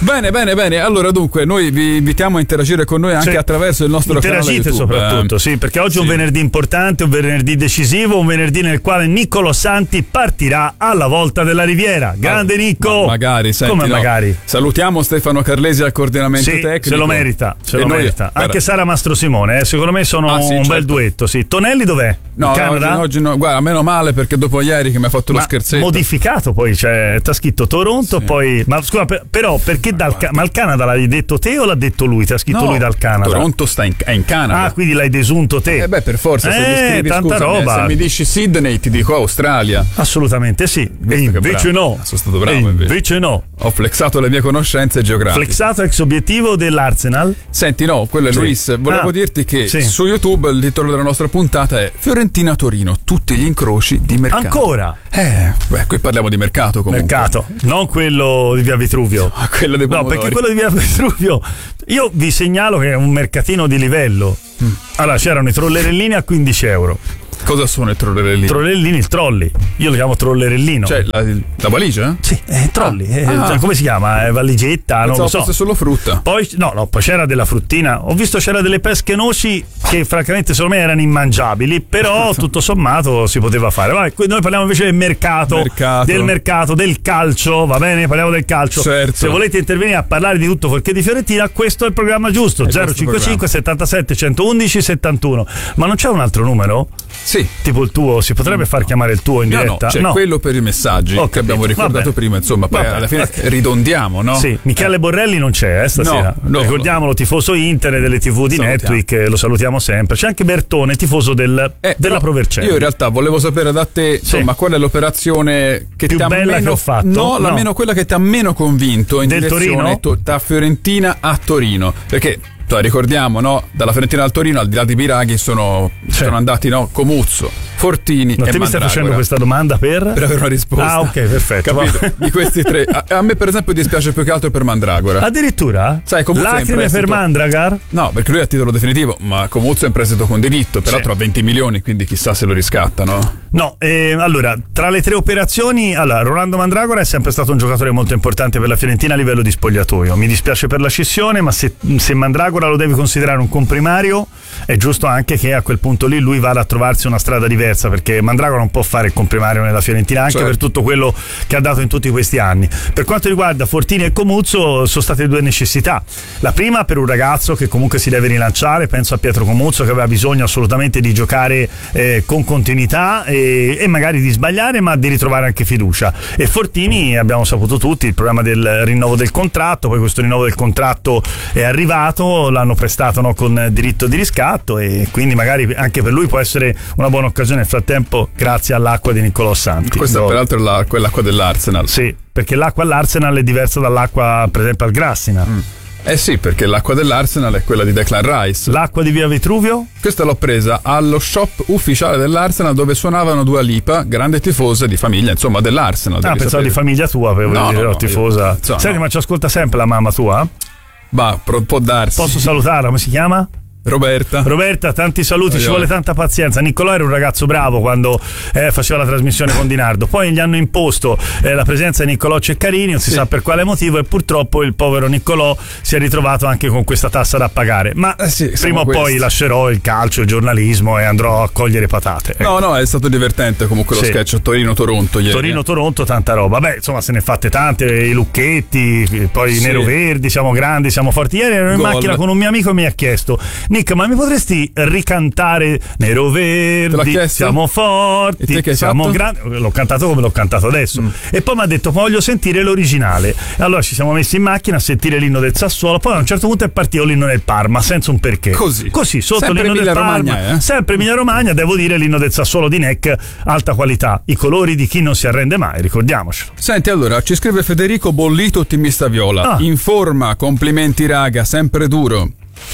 Bene, bene, bene. Allora, dunque, noi vi invitiamo a interagire con noi anche Sì. attraverso il nostro canale Interagite YouTube. soprattutto, sì, perché oggi è un Sì. venerdì importante, un venerdì decisivo, un venerdì nel quale Niccolò Santi partirà alla volta della Riviera. Grande Nicco! Ma magari, senti, Come no. magari? Salutiamo Stefano Carlesi al coordinamento Sì, tecnico. se lo merita, se E lo noi- merita. guarda, Anche Sara Mastro Simone, eh, secondo me sono Ah, sì, un certo. bel duetto, sì. Tonelli dov'è? No, In no, Canada? oggi, oggi no, guarda, meno male perché dopo ieri che mi ha fatto lo Ma scherzetto. modificato poi, cioè, t'ha scritto Toronto, Sì. poi. Ma scusa, per- però perché dal Ca- ma il Canada l'hai detto te o l'ha detto lui? Ti ha scritto No, lui dal Canada? Toronto sta in, è in Canada. Ah, quindi l'hai desunto te. Eh beh, per forza, se mi Eh, scrivi, tanta scusami, roba. se mi dici Sydney ti dico Australia. Assolutamente sì. E Visto che invece bravo. no. Sono stato bravo E invece. invece no. Ho flexato le mie conoscenze geografiche. Flexato ex obiettivo dell'Arsenal. Senti, no, quello è Sì. Luis. Volevo Ah, dirti che sì. su YouTube il titolo della nostra puntata è Fiorentina-Torino, tutti gli incroci di mercato. Ancora? Eh, beh, qui parliamo di mercato comunque. Mercato, non quello di Via Vitruvio. Ah, quello dei No, pomodori. perché quello di Via Vitruvio, io vi segnalo che è un mercatino di livello. Mm. Allora, c'erano i trollerellini a quindici euro. Cosa sono i trollerellini? Trollerellini, il trolley. Io lo chiamo trollerellino. Cioè, la, la valigia? Sì, è trolley. eh, Ah. cioè, come si chiama? Eh, valigetta, non Pensavo lo so. fosse solo frutta. Poi, no, no, poi c'era della fruttina. Ho visto c'era delle pesche noci che francamente secondo me erano immangiabili, però tutto sommato si poteva fare. Vai, qui noi parliamo invece del mercato, Mercato. del mercato, del calcio, va bene? Parliamo del calcio. Certo. Se volete intervenire a parlare di tutto fuorché di Fiorentina, questo è il programma giusto. È zero questo cinquantacinque settantasette centoundici settantuno. Ma non c'è un altro numero? Sì. Tipo il tuo, si potrebbe far chiamare il tuo in No, no, diretta? c'è quello per i messaggi Ho che abbiamo capito. ricordato Vabbè. prima, insomma, poi Vabbè, alla fine ok. ridondiamo, no? Sì, Michele Borrelli non c'è eh, stasera. No, no. Ricordiamolo, tifoso Inter e delle tivù di Salutiamo. Netwick, eh, lo salutiamo sempre. C'è anche Bertone, tifoso del, Eh, della però Provercelli. Io in realtà volevo sapere da te, insomma, qual è l'operazione che Più ti ha bella meno, che ho fatto? No, la No. meno quella che ti ha meno convinto in Del direzione Torino? to- da Fiorentina a Torino. Perché cioè, ricordiamo, no? Dalla Fiorentina al Torino, al di là di Biraghi, sono, Cioè. sono andati, no? Comuzzo, Fortini Ma e te mi stai Mandragora. facendo questa domanda per? Per avere una risposta. Ah, ok, perfetto. Capito? Va. Di questi tre. A, a me, per esempio, dispiace più che altro per Mandragora. Addirittura? Sai, Comuzzo è in Lacrime per prestito. Mandragar? No, perché lui è a titolo definitivo, ma Comuzzo è in prestito con diritto, peraltro Sì. a venti milioni, quindi chissà se lo riscattano. No, eh, allora, tra le tre operazioni, allora, Rolando Mandragora è sempre stato un giocatore molto importante per la Fiorentina a livello di spogliatoio. Mi dispiace per la scissione, ma se, se Mandragora lo devi considerare un comprimario, è giusto anche che a quel punto lì lui vada a trovarsi una strada diversa, perché Mandragora non può fare il comprimario nella Fiorentina, anche Certo. per tutto quello che ha dato in tutti questi anni. Per quanto riguarda Fortini e Comuzzo, sono state due necessità. La prima per un ragazzo che comunque si deve rilanciare, penso a Pietro Comuzzo, che aveva bisogno assolutamente di giocare eh, con continuità e, e magari di sbagliare, ma di ritrovare anche fiducia. E Fortini, abbiamo saputo tutti, il problema del rinnovo del contratto, poi questo rinnovo del contratto è arrivato, l'hanno prestato, no, con diritto di riscatto, e quindi magari anche per lui può essere una buona occasione. Nel frattempo, grazie all'acqua di Niccolò Santi. Questa Gol. peraltro è la, quell'acqua dell'Arsenal. Sì, perché l'acqua all'Arsenal è diversa dall'acqua per esempio al Grassina. Mm. Eh sì, perché l'acqua dell'Arsenal è quella di Declan Rice. L'acqua di Via Vitruvio? Questa l'ho presa allo shop ufficiale dell'Arsenal, dove suonavano Dua Lipa, grande tifosa di famiglia, insomma, dell'Arsenal. Ah, devi pensavo sapere. di famiglia tua, per No, dire, no, no, no, tifosa. io- insomma, Senti, no. ma ci ascolta sempre la mamma tua? Bah, pro- può darsi. Posso salutarla? Come si chiama? Roberta. Roberta, tanti saluti, ci Aiuto. vuole tanta pazienza. Niccolò era un ragazzo bravo quando eh, faceva la trasmissione con Di Nardo, poi gli hanno imposto eh, la presenza di Niccolò Ceccarini, non si Sì. sa per quale motivo, e purtroppo il povero Niccolò si è ritrovato anche con questa tassa da pagare. Ma Eh sì, siamo prima o questi. poi lascerò il calcio, il giornalismo e andrò a cogliere patate. Ecco. No, no, è stato divertente comunque lo Sì. sketch Torino-Toronto ieri. Torino-Toronto, tanta roba. Beh, insomma, se ne fatte tante, i lucchetti, poi i Sì. nero-verdi, siamo grandi, siamo forti. Ieri ero in Gol. macchina con un mio amico e mi ha chiesto: Nick, ma mi potresti ricantare Te l'ha nero-verdi? chiesto? Siamo E forti, te che hai siamo fatto? grandi. L'ho cantato come l'ho cantato adesso. Mm. E poi mi ha detto: voglio sentire l'originale. E allora ci siamo messi in macchina a sentire l'inno del Sassuolo. Poi a un certo punto è partito l'inno del Parma, senza un perché. Così. Così, sotto Sempre l'inno del Emilia Parma. Romagna, eh? Sempre Emilia Romagna, devo dire l'inno del Sassuolo di Neck, alta qualità. I colori di chi non si arrende mai, ricordiamocelo. Senti, allora, ci scrive Federico Bollito, ottimista viola. Ah. In forma, complimenti raga, sempre duro.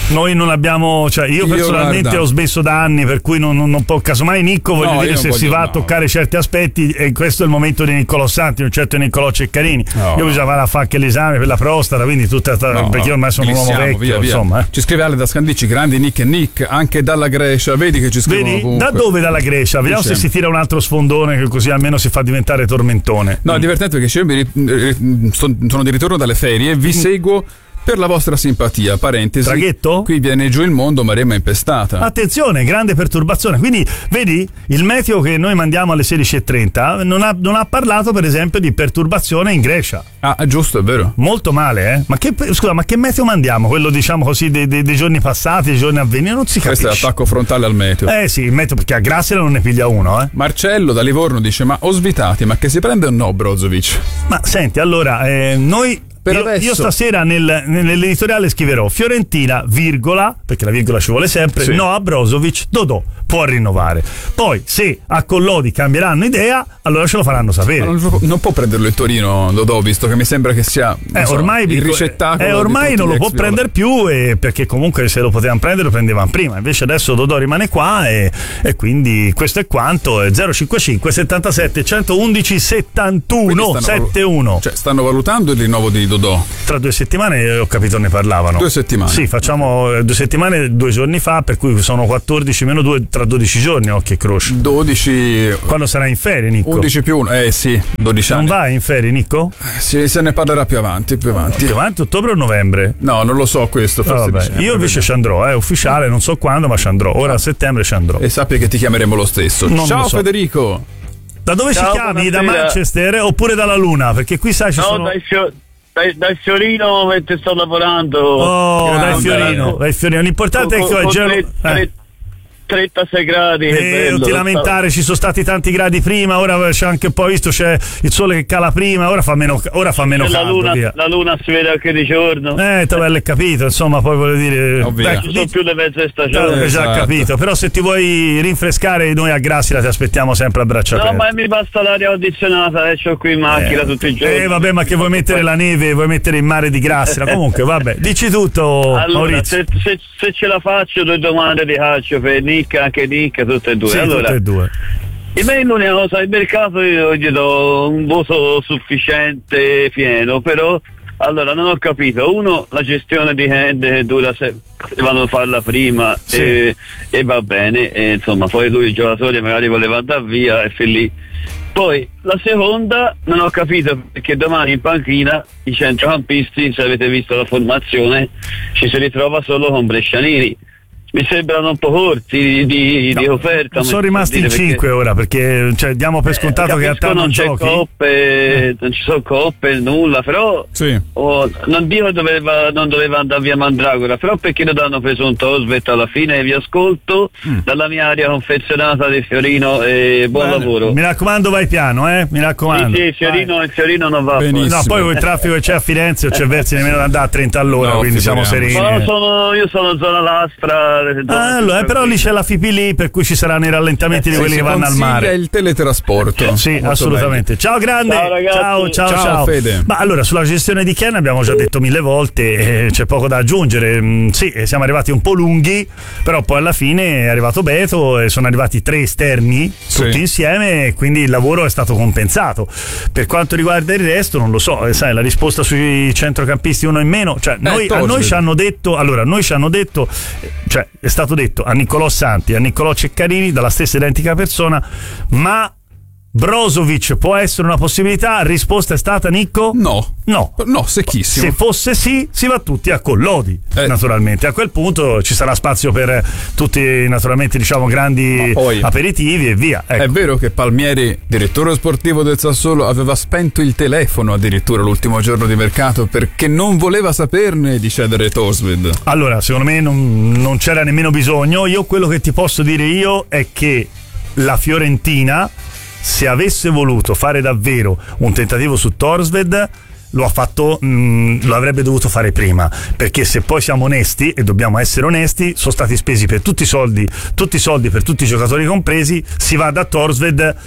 Noi non abbiamo, cioè io, io personalmente guarda. ho smesso da anni, per cui non, non, non può, casomai Nicco voglio no, dire se si va no. a toccare certi aspetti, e questo è il momento di Niccolò Santi, non certo Niccolò Ceccarini. No, io no. bisogna fare a fare anche l'esame per la prostata, quindi tutta no, perché io ormai sono un uomo vecchio, via, via. insomma. Eh. Ci scrive Ale da Scandicci, grandi Nick e Nick, anche dalla Grecia, vedi che ci scrivono vedi? Ovunque. Da dove dalla Grecia? Vediamo se si tira un altro sfondone, che così almeno si fa diventare tormentone. No, è divertente perché io mi, sono di ritorno dalle ferie, vi seguo per la vostra simpatia, parentesi. Traghetto? Qui viene giù il mondo, Maremma impestata. Attenzione, grande perturbazione. Quindi, vedi, il meteo che noi mandiamo alle sedici e trenta non ha, non ha parlato, per esempio, di perturbazione in Grecia. Ah, giusto, è vero. Molto male, eh? Ma che, scusa, ma che meteo mandiamo? Quello, diciamo così, dei, dei, dei giorni passati, dei giorni a venire? Non si capisce. Questo è l'attacco frontale al meteo. Eh sì, il meteo, perché a Grassia non ne piglia uno, eh? Marcello da Livorno dice, ma Osvitati, ma che si prende o no Brozovic? Ma senti, allora, eh, noi... Io, io stasera nel, nell'editoriale scriverò Fiorentina, virgola, perché la virgola ci vuole sempre, sì. no a Brozovic, Dodò può rinnovare. Poi se a Collodi cambieranno idea, allora ce lo faranno sapere. Non, non può prenderlo il Torino Dodò, visto che mi sembra che sia eh, so, ormai, il ricettacolo. Eh, ormai non lo può prendere più, e perché comunque se lo potevano prendere lo prendevano prima. Invece adesso Dodò rimane qua, e, e quindi questo è quanto. È zero cinquantacinque settantasette centoundici settantuno settantuno. Cioè stanno valutando il rinnovo di Dodò. Tra due settimane ho capito ne parlavano. Due settimane? Sì, facciamo due settimane due giorni fa, per cui sono quattordici meno due, tra dodici giorni, occhio e croce. dodici. Quando sarà in ferie, Nicco? undici più uno, eh sì, dodici anni. Non vai in ferie, Nicco? Eh, sì, se ne parlerà più avanti, più avanti. Più avanti, ottobre o novembre? No, non lo so questo, forse oh, vabbè. Io invece ci andrò, è eh, ufficiale, non so quando, ma ci andrò. Ora a settembre ci andrò. E sappi che ti chiameremo lo stesso. Non Ciao lo so. Federico. Da dove Ciao, ci chiami? buonasera. Da Manchester oppure dalla Luna? Perché qui sai ci no, sono... dai, fio... dai, dai Fiorino mentre sto lavorando. Oh, Grande. dai Fiorino, dai Fiorino. L'importante con, è che oggi tre, tre, trentasei gradi. Eh, non ti lamentare, ci sono stati tanti gradi prima, ora c'è anche un po', visto c'è il sole che cala prima, ora fa meno, ora fa meno la caldo. Luna, via. la luna si vede anche di giorno. Eh, te l'hai capito, insomma, poi voglio dire. Oh, dai, ci sono più le mezze stagioni. Ho già esatto. capito, però se ti vuoi rinfrescare, noi a Grassia ti aspettiamo sempre a braccia no, aperte. No, ma mi basta l'aria condizionata, e eh, ho qui in macchina eh. tutti i giorni. Eh, vabbè, ma che vuoi mettere la neve, vuoi mettere il mare di Grassia? Comunque, vabbè, dici tutto, allora, Maurizio. Se, se, se ce la faccio, due domande di calcio per Nick, anche Nick. Tutte e due. Sì, allora, tutte e due. In me l'unica cosa, il mercato io gli do un voto sufficiente pieno, però allora non ho capito. Uno, la gestione di hand che dura se devono farla prima sì. e, e va bene, e, insomma, poi lui il giocatore magari voleva andare via e fin lì. Poi la seconda non ho capito perché domani in panchina i centrocampisti, se avete visto la formazione, ci si ritrova solo con Brescianini. Mi sembrano un po' corti di, di, no, di offerta. Sono rimasti in cinque ora perché cioè, diamo per scontato eh, che a te non, non giochi. Coppe, eh. Non ci sono coppe, nulla, però sì. oh, non dico doveva, non doveva andare via Mandragora, però perché non hanno preso un Tosvet alla fine? Vi ascolto mm. dalla mia area confezionata di Fiorino e buon Bene. lavoro. Mi raccomando, vai piano, eh? Mi raccomando. Sì, sì, Fiorino, il Fiorino non va. Benissimo. No, poi con il traffico che c'è a Firenze non c'è verso nemmeno ad andare a trenta all'ora, no, quindi siamo sereni. No, sono, io sono zona lastra. Ah, allora, però lì c'è la F I P I lì, per cui ci saranno i rallentamenti eh, di quelli che vanno al mare. il teletrasporto. Sì, molto assolutamente. Meglio. Ciao grande. Ciao ragazzi. Ciao, ciao, ciao, ciao. Fede. Ma allora, sulla gestione di Ken abbiamo già detto mille volte, eh, c'è poco da aggiungere. Mm, sì, siamo arrivati un po' lunghi, però poi alla fine è arrivato Beto e sono arrivati tre esterni sì. tutti insieme, e quindi il lavoro è stato compensato. Per quanto riguarda il resto, non lo so, eh, sai, la risposta sui centrocampisti uno in meno, cioè eh, noi, a noi ci hanno detto, allora, noi ci hanno detto, cioè è stato detto a Niccolò Santi, a Niccolò Ceccarini, dalla stessa identica persona, ma Brozovic può essere una possibilità? Risposta è stata, Nicco? No. No. No, secchissimo. Se fosse sì, si va tutti a Collodi, eh. naturalmente. A quel punto ci sarà spazio per tutti, naturalmente, diciamo, grandi poi, aperitivi e via. Ecco. È vero che Palmieri, direttore sportivo del Sassuolo, aveva spento il telefono addirittura l'ultimo giorno di mercato perché non voleva saperne di cedere Tosved. Allora, secondo me non, non c'era nemmeno bisogno. Io quello che ti posso dire io è che la Fiorentina, se avesse voluto fare davvero un tentativo su Torsved, lo ha fatto, mh, lo avrebbe dovuto fare prima, perché se poi siamo onesti, e dobbiamo essere onesti, sono stati spesi per tutti i soldi, tutti i soldi per tutti i giocatori compresi, si va da Torsved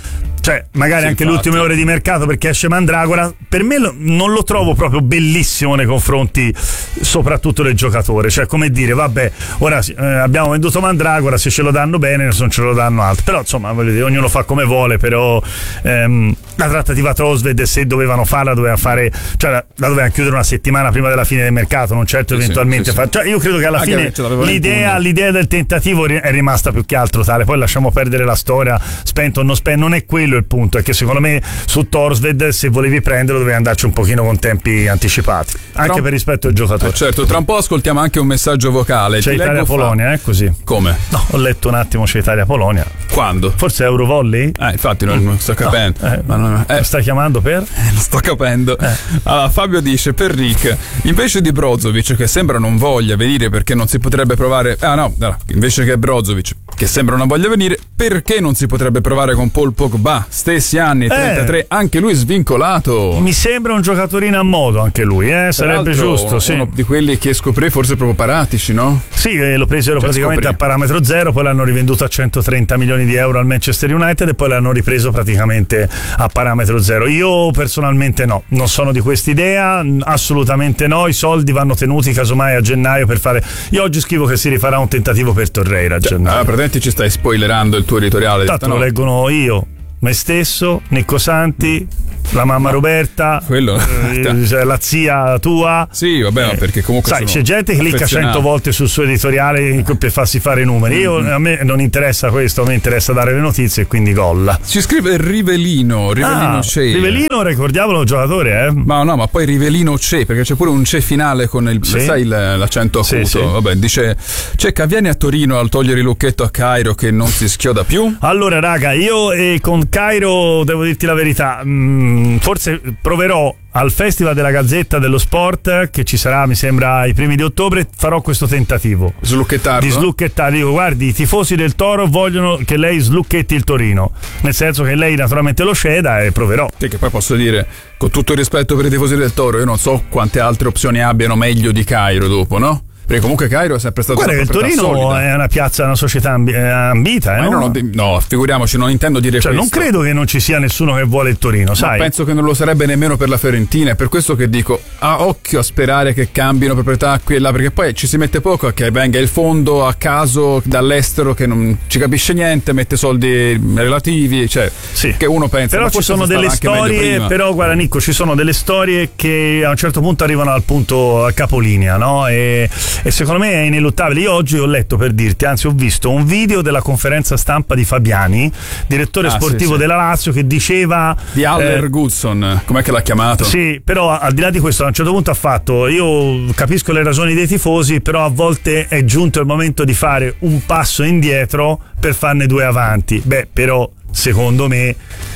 cioè magari sì, anche le ultime ore di mercato perché esce Mandragora, per me lo, non lo trovo proprio bellissimo nei confronti soprattutto del giocatore, cioè come dire vabbè ora eh, abbiamo venduto Mandragora, se ce lo danno bene se non ce lo danno altro, però insomma voglio dire, ognuno fa come vuole, però ehm, la trattativa Trosved se dovevano farla doveva fare, cioè la, la dovevano chiudere una settimana prima della fine del mercato, non certo sì, eventualmente sì, far, cioè io credo che alla anche fine l'idea, l'idea del tentativo è rimasta più che altro tale, poi lasciamo perdere la storia, spento o non spento, non è quello il punto, è che secondo me su Torsved se volevi prenderlo dovevi andarci un pochino con tempi anticipati, anche tra... per rispetto al giocatore. Eh certo, tra un po' ascoltiamo anche un messaggio vocale. C'è Italia-Polonia, fa... eh così. Come? No, ho letto un attimo c'è Italia-Polonia. Quando? Forse Eurovolley? Eh, infatti non, non sto capendo. No, eh, ma non, eh. Stai chiamando per? Eh, non sto capendo. Eh. Allora, Fabio dice per Rick, invece di Brozovic che sembra non voglia venire perché non si potrebbe provare, ah no, no invece che Brozovic che sembra non voglia venire, perché non si potrebbe provare con Paul Pogba, stessi anni, trentatré, eh. anche lui svincolato. Mi sembra un giocatorino a modo anche lui, eh? Sarebbe giusto, uno, sì. Uno di quelli che scoprì forse proprio Paratici, no? Sì, eh, lo presero cioè, praticamente scoprì. a parametro zero, poi l'hanno rivenduto a centotrenta milioni di euro al Manchester United e poi l'hanno ripreso praticamente a parametro zero. Io personalmente no, non sono di quest'idea, assolutamente no, i soldi vanno tenuti casomai a gennaio per fare, io oggi scrivo che si rifarà un tentativo per Torreira a cioè, gennaio. Ah, praticamente ci stai spoilerando il tuo editoriale. Tanto no. lo leggono io, me stesso, Nicco Santi, la mamma Roberta, quello eh, la zia tua. Sì, vabbè, eh, perché comunque sai, c'è gente che clicca cento volte sul suo editoriale per farsi fare i numeri. Io mm-hmm. a me non interessa questo, a me interessa dare le notizie e quindi golla. Ci scrive Rivelino, Rivelino ah, c'è. Rivelino, ricordiamolo, giocatore, eh. Ma no, ma poi Rivelino c'è, perché c'è pure un c'è finale con il sì. sai l'accento acuto. Sì, sì. Vabbè, dice Cecca, vieni a Torino al togliere il lucchetto a Cairo che non si schioda più. Allora, raga, io eh, con Cairo devo dirti la verità, mh, forse proverò al Festival della Gazzetta dello Sport che ci sarà mi sembra i primi di ottobre, farò questo tentativo slucchettarlo? di slucchettare, dico guardi i tifosi del Toro vogliono che lei slucchetti il Torino, nel senso che lei naturalmente lo ceda e proverò. Sì, che poi posso dire con tutto il rispetto per i tifosi del Toro, io non so quante altre opzioni abbiano meglio di Cairo dopo, no? Perché comunque Cairo è sempre stato guarda una che il Torino solida. È una piazza, una società ambi- ambita, eh, Ma no? Non ho, no, figuriamoci, non intendo dire cioè, questo. non credo che non ci sia nessuno che vuole il Torino, sai? Ma penso che non lo sarebbe nemmeno per la Fiorentina, è per questo che dico a occhio a sperare che cambino proprietà qui e là, perché poi ci si mette poco a che venga il fondo a caso dall'estero che non ci capisce niente, mette soldi relativi, cioè sì. che uno pensa. Però ci sono delle storie, però guarda Nicco, ci sono delle storie che a un certo punto arrivano al punto a capolinea, no? E, e secondo me è ineluttabile. Io oggi ho letto, per dirti, anzi ho visto un video della conferenza stampa di Fabiani, direttore ah, sportivo sì, sì. della Lazio, che diceva di Aller eh, Goodson, com'è che l'ha chiamato? Sì, però al di là di questo a un certo punto ha fatto, io capisco le ragioni dei tifosi, però a volte è giunto il momento di fare un passo indietro per farne due avanti. Beh, però secondo me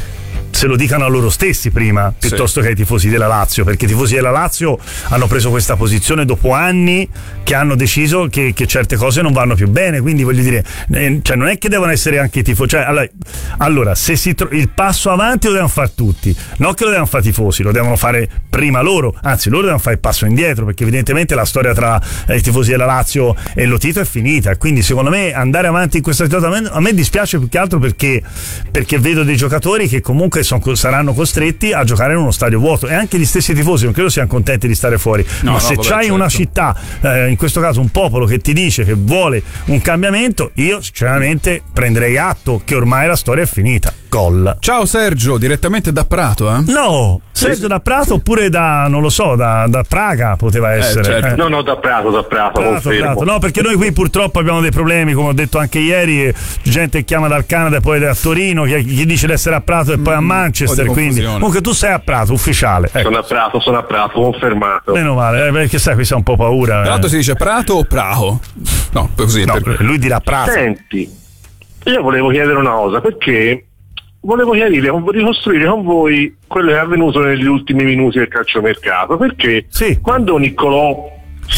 se lo dicano a loro stessi prima piuttosto sì. che ai tifosi della Lazio, perché i tifosi della Lazio hanno preso questa posizione dopo anni che hanno deciso che, che certe cose non vanno più bene, quindi voglio dire eh, cioè non è che devono essere anche i tifosi, cioè, allora, allora se si tro- il passo avanti lo devono fare tutti, non che lo devono fare i tifosi, lo devono fare prima loro, anzi loro devono fare il passo indietro, perché evidentemente la storia tra eh, i tifosi della Lazio e Lotito è finita, quindi secondo me andare avanti in questa situazione a me dispiace più che altro perché, perché vedo dei giocatori che comunque Son, saranno costretti a giocare in uno stadio vuoto, e anche gli stessi tifosi non credo siano contenti di stare fuori, no, ma no, se vabbè, c'hai certo. una città eh, in questo caso un popolo che ti dice che vuole un cambiamento, io sinceramente prenderei atto che ormai la storia è finita. Gol. Ciao Sergio, direttamente da Prato, eh? No, Sergio sì. da Prato oppure da, non lo so, da, da Praga poteva essere. Eh, certo. eh. No, no, da Prato, da Prato, Prato, Prato. No, perché noi qui purtroppo abbiamo dei problemi, come ho detto anche ieri, gente che chiama dal Canada e poi da Torino, che gli dice di essere a Prato e poi a Manchester, quindi comunque tu sei a Prato, ufficiale. Ecco. Sono a Prato, sono a Prato, confermato. Meno male, eh, perché sai, qui c'è un po' paura. Tra l'altro eh. si dice Prato o Praho? No, così. No, per... lui dirà Prato. Senti, io volevo chiedere una cosa, perché volevo chiarire, ricostruire con voi quello che è avvenuto negli ultimi minuti del calciomercato, perché sì. quando Niccolò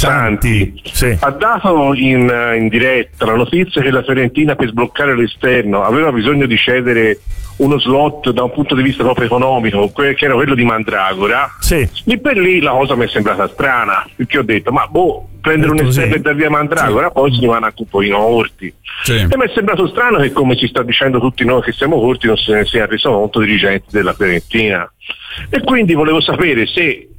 Santi, Santi sì. ha dato in, in diretta la notizia che la Fiorentina per sbloccare l'esterno aveva bisogno di cedere uno slot da un punto di vista proprio economico, che era quello di Mandragora, sì. lì per lì la cosa mi è sembrata strana, perché ho detto ma boh, prendere un esterno e dar via Mandragora, sì. Poi si rimane anche un pochino corti. Sì. E mi è sembrato strano che, come ci sta dicendo tutti noi che siamo corti, non se ne sia reso conto dirigenti della Fiorentina. E quindi volevo sapere se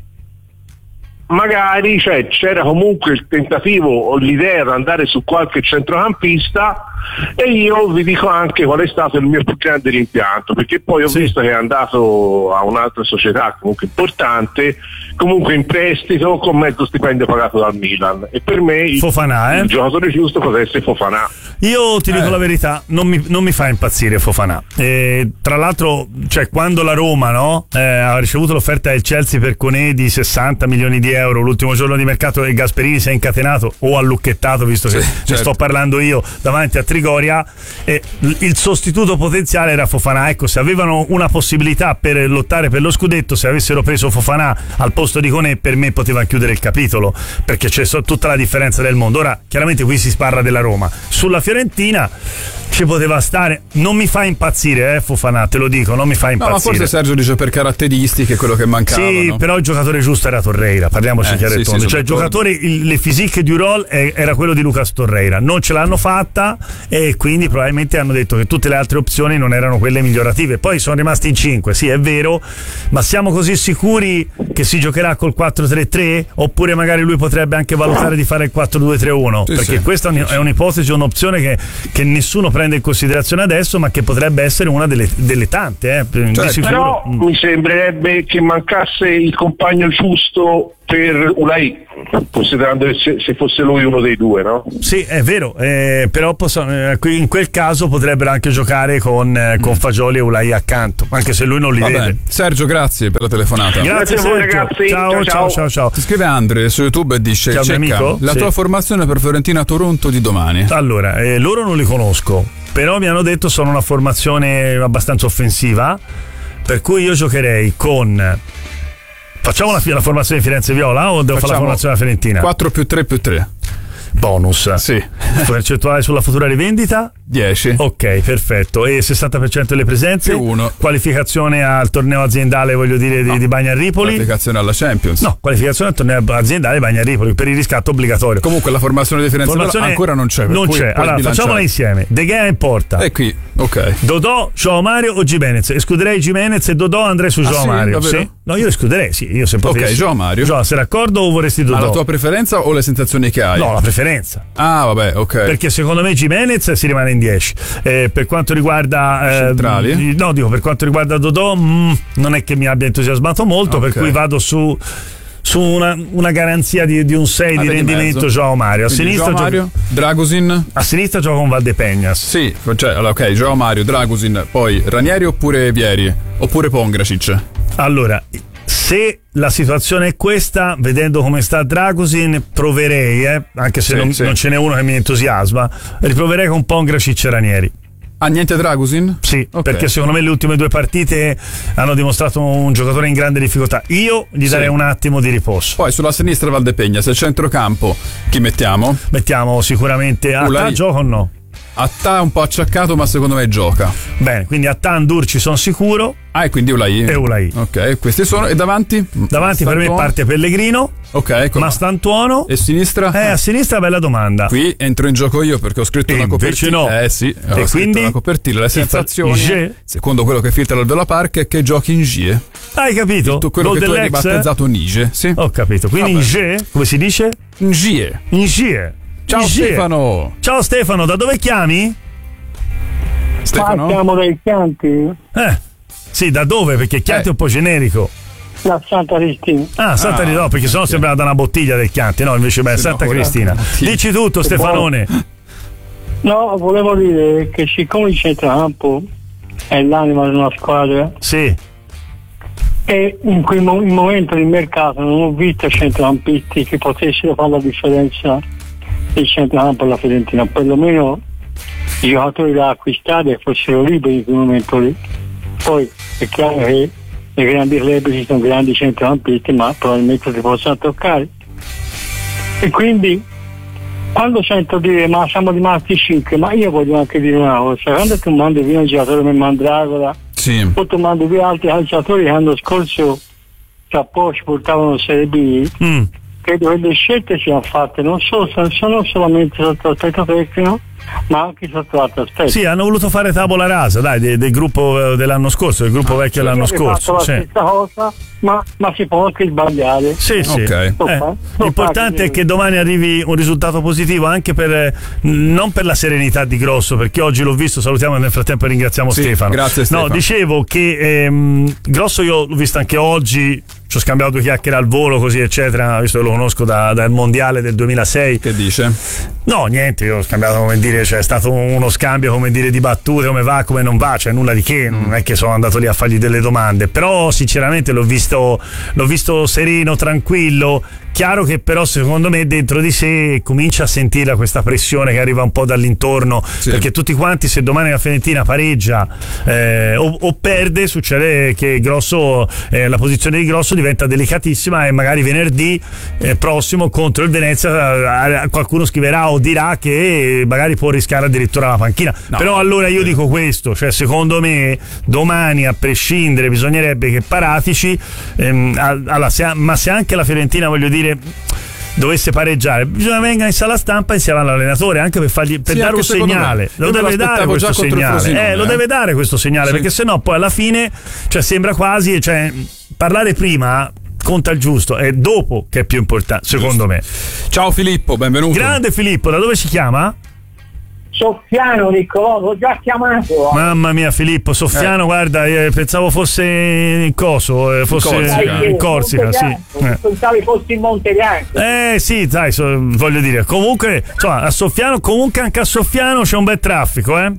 magari, cioè, c'era comunque il tentativo o l'idea di andare su qualche centrocampista, e io vi dico anche qual è stato il mio più grande rimpianto, perché poi ho sì. visto che è andato a un'altra società comunque importante, comunque in prestito con mezzo stipendio pagato dal Milan, e per me Fofana, il, eh? il giocatore giusto poteva essere Fofana. Io ti dico eh. la verità, non mi, non mi fa impazzire Fofana. E, tra l'altro, cioè, quando la Roma, no, eh, ha ricevuto l'offerta del Chelsea per Koné di sessanta milioni di euro l'ultimo giorno di mercato, e Gasperini si è incatenato o allucchettato, visto che sì, certo. ne sto parlando io, davanti a Trigoria, e il sostituto potenziale era Fofana. Ecco, se avevano una possibilità per lottare per lo scudetto, se avessero preso Fofana al posto di Koné, per me poteva chiudere il capitolo, perché c'è tutta la differenza del mondo. Ora, chiaramente qui si parla della Roma. Sulla Fiorentina ci poteva stare, non mi fa impazzire, eh, Fofana, te lo dico, non mi fa impazzire. No, ma forse Sergio dice per caratteristiche quello che mancava. Sì, no? Però il giocatore giusto era Torreira, parliamoci eh, chiaro sì, e tondo. sì, cioè il giocatore, il, le physique du rôle eh, era quello di Lucas Torreira, non ce l'hanno fatta, e quindi probabilmente hanno detto che tutte le altre opzioni non erano quelle migliorative. Poi sono rimasti in cinque, sì, è vero, ma siamo così sicuri che si giocherà col quattro tre tre, oppure magari lui potrebbe anche valutare di fare il quattro due tre uno, sì, perché sì. questa è un'ipotesi, un'opzione che, che nessuno prende in considerazione adesso, ma che potrebbe essere una delle, delle tante, eh, cioè, di sicuro. Però mm. mi sembrerebbe che mancasse il compagno giusto per Unai, considerando che se, se fosse lui uno dei due, no? Sì, è vero, eh, però posso, eh, in quel caso potrebbero anche giocare con, eh, con Fagioli e Ulai accanto, anche se lui non li Vabbè. vede. Sergio, grazie per la telefonata. Grazie, grazie a voi, ragazzi. Ciao, ciao, ciao, ciao, ciao. Ti scrive Andre su YouTube e dice: ciao, Cecca, amico? la Sì. tua formazione per Fiorentina Toronto di domani. Allora, eh, loro non li conosco, però mi hanno detto sono una formazione abbastanza offensiva, per cui io giocherei con... Facciamo la, la formazione di Firenze Viola o devo fare la formazione della Fiorentina? quattro più tre più tre. Bonus. Sì. Percentuale sulla futura rivendita? dieci. Ok, perfetto. E sessanta per cento delle presenze? Più uno. Qualificazione al torneo aziendale, voglio dire, no. di, di Bagnaripoli? Qualificazione alla Champions? No, qualificazione al torneo aziendale di Bagnaripoli per il riscatto obbligatorio. Comunque la formazione di Firenze formazione ancora non c'è. Non c'è. Allora, bilanciare. Facciamola insieme. De Gea in porta. E qui, ok. Dodò, Joao Mario o Gimenez? Escluderei Gimenez e Dodò andrei su ah, Joao sì? Mario. Davvero? Sì? No, io escluderei, sì. Io se potessi. Ok, Joao Mario. Joao, sei d'accordo o vorresti Dodò? Ma la tua preferenza o le sensazioni che hai? No, la preferenza. Ah, vabbè, ok. Perché secondo me Gimenez si rimane in dieci. Eh, per quanto riguarda eh, centrali? No, dico per quanto riguarda Dodò, mh, non è che mi abbia entusiasmato molto, okay. Per cui vado su su una, una garanzia di, di un sei ah, di rendimento Joao Mario. A Quindi sinistra Joao Mario, gioco, Dragusin. A sinistra gioco con Valdepegnas. Sì, cioè, ok, Joao Mario, Dragusin, poi Ranieri oppure Vieri, oppure Pongracic. Allora, se la situazione è questa, vedendo come sta Dragusin, proverei, eh, anche se sì, non, sì. non ce n'è uno che mi entusiasma, riproverei con Pongracic e Ranieri. Ah, niente Dragusin? Sì, okay. Perché secondo me le ultime due partite hanno dimostrato un giocatore in grande difficoltà. Io gli darei sì. un attimo di riposo. Poi sulla sinistra Valdepegna, se centrocampo chi mettiamo? Mettiamo sicuramente Atta, gioca o no? Atta un po' acciaccato, ma secondo me gioca. Bene, quindi Atta, Andurci sono sicuro. Ah, e quindi Ulai. E Ulai. Ok, questi sono. E davanti? Davanti per me parte Pellegrino. Ok, come Mastantuono. E sinistra? Eh, a sinistra bella domanda. Qui entro in gioco io perché ho scritto e una copertina. No. Eh sì, ho e quindi una copertina. Le sensazioni, secondo quello che filtra dalla Park, è che giochi in Gie. Hai capito? Tu, quello Gol che tu hai ribattezzato Nige. Sì. Ho capito. Quindi in Gie, come si dice? In Gie. In Gie. Ciao Gie. Stefano. Ciao Stefano, da dove chiami? Stefano? Ah, siamo dai Chianti. Eh. Sì, da dove? Perché Chianti eh. è un po' generico. Da Santa Cristina. Ah, Santa ah, Cristina, no, perché sennò sembrava da una bottiglia del Chianti, no, invece beh, Santa no, Cristina. Dici tutto, Stefanone. No, volevo dire che siccome il centrocampo è l'anima di una squadra. Sì. E in quel mo- in momento di mercato non ho visto centrocampisti che potessero fare la differenza del centrocampo alla Fiorentina, perlomeno i giocatori da acquistare fossero liberi in quel momento lì. Poi è chiaro che nei grandi club ci sono grandi centrocampisti, ma probabilmente si possono toccare. E quindi quando sento dire ma siamo rimasti cinque, ma io voglio anche dire una cosa: quando tu mandi via un giocatore come Mandragola, sì. poi tu mandi via altri calciatori che l'anno scorso a Porsche portavano Serie B, mm. che credo che le scelte siano fatte non solo, sono solamente sotto l'aspetto tecnico, ma anche sotto l'altro aspetto. Sì, hanno voluto fare tavola rasa, dai, del, del gruppo dell'anno scorso, del gruppo vecchio dell'anno scorso. La sì. stessa cosa, ma, ma si può anche sbagliare. Sì, sì. Okay. Eh, l'importante è che domani arrivi un risultato positivo, anche per non per la serenità di Grosso, perché oggi l'ho visto, salutiamo e nel frattempo ringraziamo sì, Stefano. Grazie Stefano. No, dicevo che ehm, Grosso io l'ho visto anche oggi, ci ho scambiato due chiacchiere al volo così eccetera, visto che lo conosco da, dal mondiale del duemilasei. Che dice? No, niente, io ho scambiato, come dire, cioè è stato uno scambio, come dire, di battute, come va, come non va, cioè nulla di che, non è che sono andato lì a fargli delle domande, però sinceramente l'ho visto l'ho visto sereno, tranquillo. Chiaro che però secondo me dentro di sé comincia a sentire questa pressione che arriva un po' dall'intorno, sì. Perché tutti quanti, se domani la Fiorentina pareggia eh, o, o perde, succede che Grosso eh, la posizione di Grosso diventa delicatissima e magari venerdì eh, prossimo contro il Venezia eh, qualcuno scriverà o dirà che magari può rischiare addirittura la panchina. No, però allora io dico questo, cioè secondo me domani a prescindere bisognerebbe che Paratici ehm, alla, se, ma se anche la Fiorentina, voglio dire, dovesse pareggiare, bisogna venga in sala stampa insieme all'allenatore, anche per fargli per sì, dare un segnale. Lo deve dare questo segnale, eh, lo deve dare questo segnale, sì. Perché sennò poi alla fine, cioè sembra quasi, cioè parlare prima conta il giusto, è dopo che è più importante, secondo me. Ciao Filippo, benvenuto. Grande Filippo, da dove si chiama? Soffiano, Niccolò, l'ho già chiamato. Mamma mia Filippo, Soffiano, eh. guarda, eh, pensavo fosse in coso, eh, fosse in Corsica, in Corsica sì. Eh. Pensavi fossi in Monte Bianco. Eh sì, dai, so, voglio dire, comunque, insomma, a Soffiano, comunque anche a Soffiano c'è un bel traffico, eh?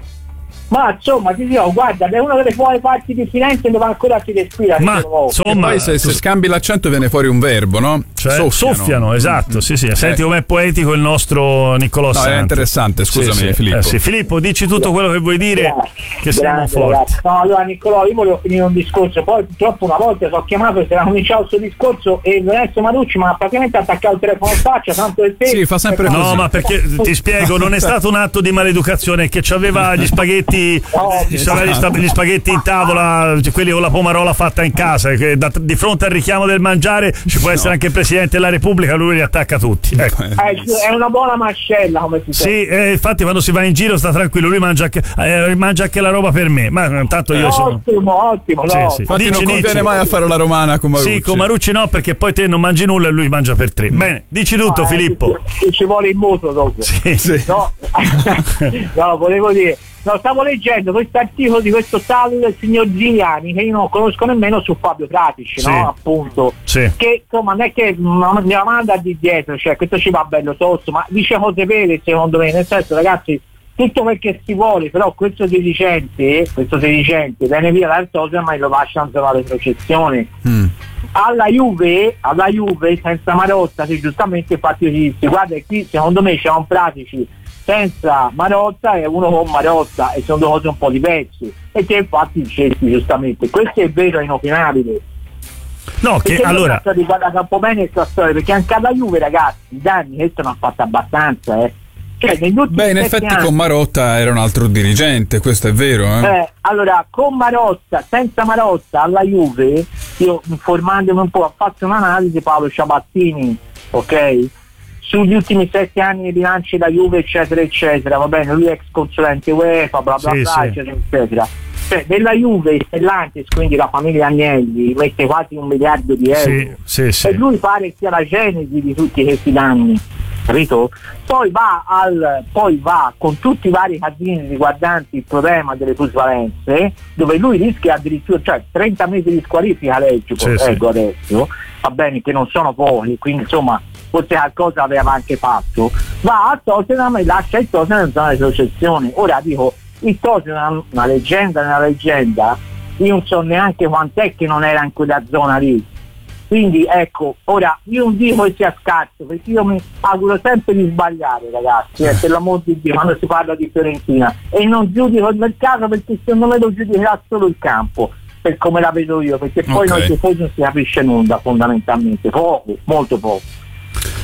Ma insomma, ti dico, guarda, è una delle fuori parti di Firenze dove ancora si respira. Ma insomma, poi se, se scambi l'accento viene fuori un verbo, no? Cioè, soffiano. soffiano, esatto, sì, sì. Senti eh. com'è poetico il nostro Niccolò Santi. No, è interessante, scusami, sì, sì. Filippo. Eh, sì. Filippo, dici tutto quello che vuoi dire, Grazie. che siamo forti. Ragazzi. No, allora Niccolò, io volevo finire un discorso, poi purtroppo una volta sono chiamato e si era cominciato il suo discorso e Lorenzo Marucci mi ha praticamente attaccato il telefono in faccia, tanto del tempo. Sì, fa sempre così. No, ma perché ti spiego, non è stato un atto di maleducazione, che c'aveva gli spaghetti oh, Gli, gli spaghetti in tavola, quelli con la pomarola fatta in casa, che da, di fronte al richiamo del mangiare ci può essere no. anche il Presidente della Repubblica, lui li attacca tutti, ecco. È una buona mascella, come si sì, eh, infatti quando si va in giro sta tranquillo, lui mangia anche, eh, mangia anche la roba per me, ma intanto io sono ottimo, ottimo, no. sì, sì. Infatti Dici, non conviene dici. mai a fare la romana con Marucci. Sì, con Marucci no, perché poi te non mangi nulla e lui mangia per tre. Bene, dici tutto, no, Filippo. Ci, ci vuole il mutuo dopo. Sì, sì. No. No, volevo dire, no, stavo leggendo questo articolo di questo tale del signor Giuliani, che io non conosco nemmeno, su Fabio Pratici, sì. no? Appunto. Sì. Che insomma non è che mi manda di dietro, cioè questo ci va bello tosto, ma dice cose vere secondo me, nel senso, ragazzi, tutto quel che si vuole, però questo dirigente, questo dirigente viene via dal Tottenham e lo lasciano per la retrocessione. Mm. Alla Juve, alla Juve senza Marotta, sì, giustamente infatti si guarda qui secondo me c'è un Pratici senza Marotta e uno con Marotta, e sono due cose un po' diverse, e te infatti dicevi giustamente, questo è vero, è inopinabile. No, che allora riguarda Campobene questa storia, perché anche alla Juve, ragazzi, i danni questo non ha fatto abbastanza, eh. Cioè, beh, in effetti anni, con Marotta era un altro dirigente, questo è vero, eh? Eh, allora, con Marotta, senza Marotta alla Juve, io informandomi un po', ho fatto un'analisi, Paolo Ciabattini, ok? Sugli ultimi sette anni di bilanci da Juve, eccetera, eccetera, va bene, lui è ex consulente UEFA, bla bla sì, bla, sì. eccetera, eccetera. Cioè, della Juve, Stellantis, quindi la famiglia Agnelli, mette quasi un miliardo di euro. Sì, sì, sì. E lui pare sia la genesi di tutti questi danni, capito? Poi va al poi va con tutti i vari casini riguardanti il problema delle plusvalenze, dove lui rischia addirittura, cioè trenta mesi di squalifica, leggo, sì, ecco sì. adesso, va bene, che non sono pochi, quindi insomma forse qualcosa aveva anche fatto. Va a Tottenham e lascia il Tottenham in zona di retrocessione. Ora dico, il Tottenham, una leggenda nella leggenda, io non so neanche quant'è che non era in quella zona lì. Quindi ecco, ora io non dico che sia scarso, perché io mi auguro sempre di sbagliare, ragazzi, eh, per l'amor di Dio, quando si parla di Fiorentina, e non giudico il mercato, perché secondo me lo giudicherà solo il campo, per come la vedo io, perché poi okay. noi tifosi non si capisce nulla fondamentalmente, poco, molto poco.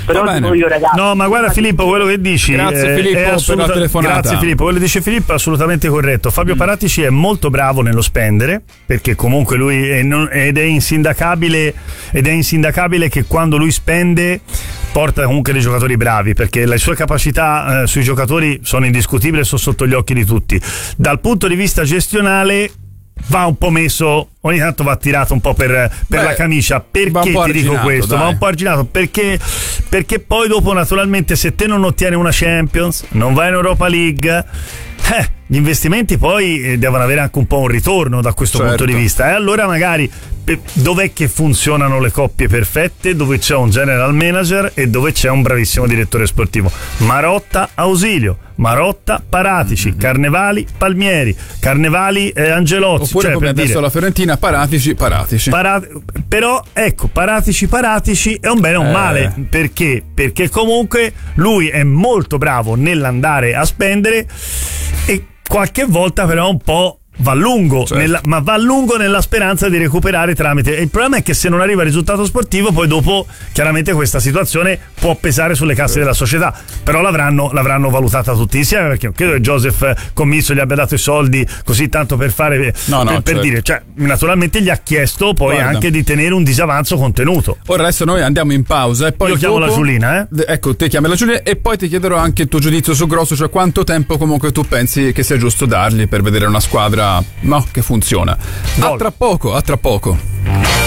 Però dico io, ragazzi, no, ma guarda Filippo, quello che dici grazie eh, Filippo è assoluta- per la telefonata. Grazie Filippo, quello che dice Filippo è assolutamente corretto. Fabio mm. Paratici è molto bravo nello spendere, perché comunque lui è non, ed è insindacabile ed è insindacabile che quando lui spende porta comunque dei giocatori bravi, perché le sue capacità eh, sui giocatori sono indiscutibili e sono sotto gli occhi di tutti. Dal punto di vista gestionale va un po' messo, ogni tanto va tirato un po' per, per Beh, la camicia. Perché ti dico questo? Dai. Va un po' arginato perché, perché poi dopo naturalmente se te non ottieni una Champions, non vai in Europa League, eh, gli investimenti poi devono avere anche un po' un ritorno da questo certo. punto di vista, e allora magari dov'è che funzionano le coppie perfette? Dove c'è un general manager e dove c'è un bravissimo direttore sportivo. Marotta Ausilio, Marotta Paratici, mm-hmm. Carnevali Palmieri, Carnevali eh, Angelozzi, oppure cioè, come per adesso dire, la Fiorentina Paratici Paratici Parat- però ecco, Paratici Paratici è un bene o un eh. male, perché? Perché comunque lui è molto bravo nell'andare a spendere e qualche volta però un po' va lungo, certo. nella, ma va lungo nella speranza di recuperare tramite. E il problema è che se non arriva il risultato sportivo, poi dopo chiaramente questa situazione può pesare sulle casse certo. della società. Però l'avranno, l'avranno valutata tutti insieme, perché non credo che Joseph Commisso gli abbia dato i soldi così tanto per fare no, no, per, per certo. dire, cioè naturalmente gli ha chiesto poi Guarda. anche di tenere un disavanzo contenuto. Ora adesso noi andiamo in pausa e poi io chiamo dopo, la Giulina, eh? Ecco, te chiami la Giulina e poi ti chiederò anche il tuo giudizio su Grosso, cioè quanto tempo comunque tu pensi che sia giusto dargli per vedere una squadra no, che funziona. A tra poco, a tra poco.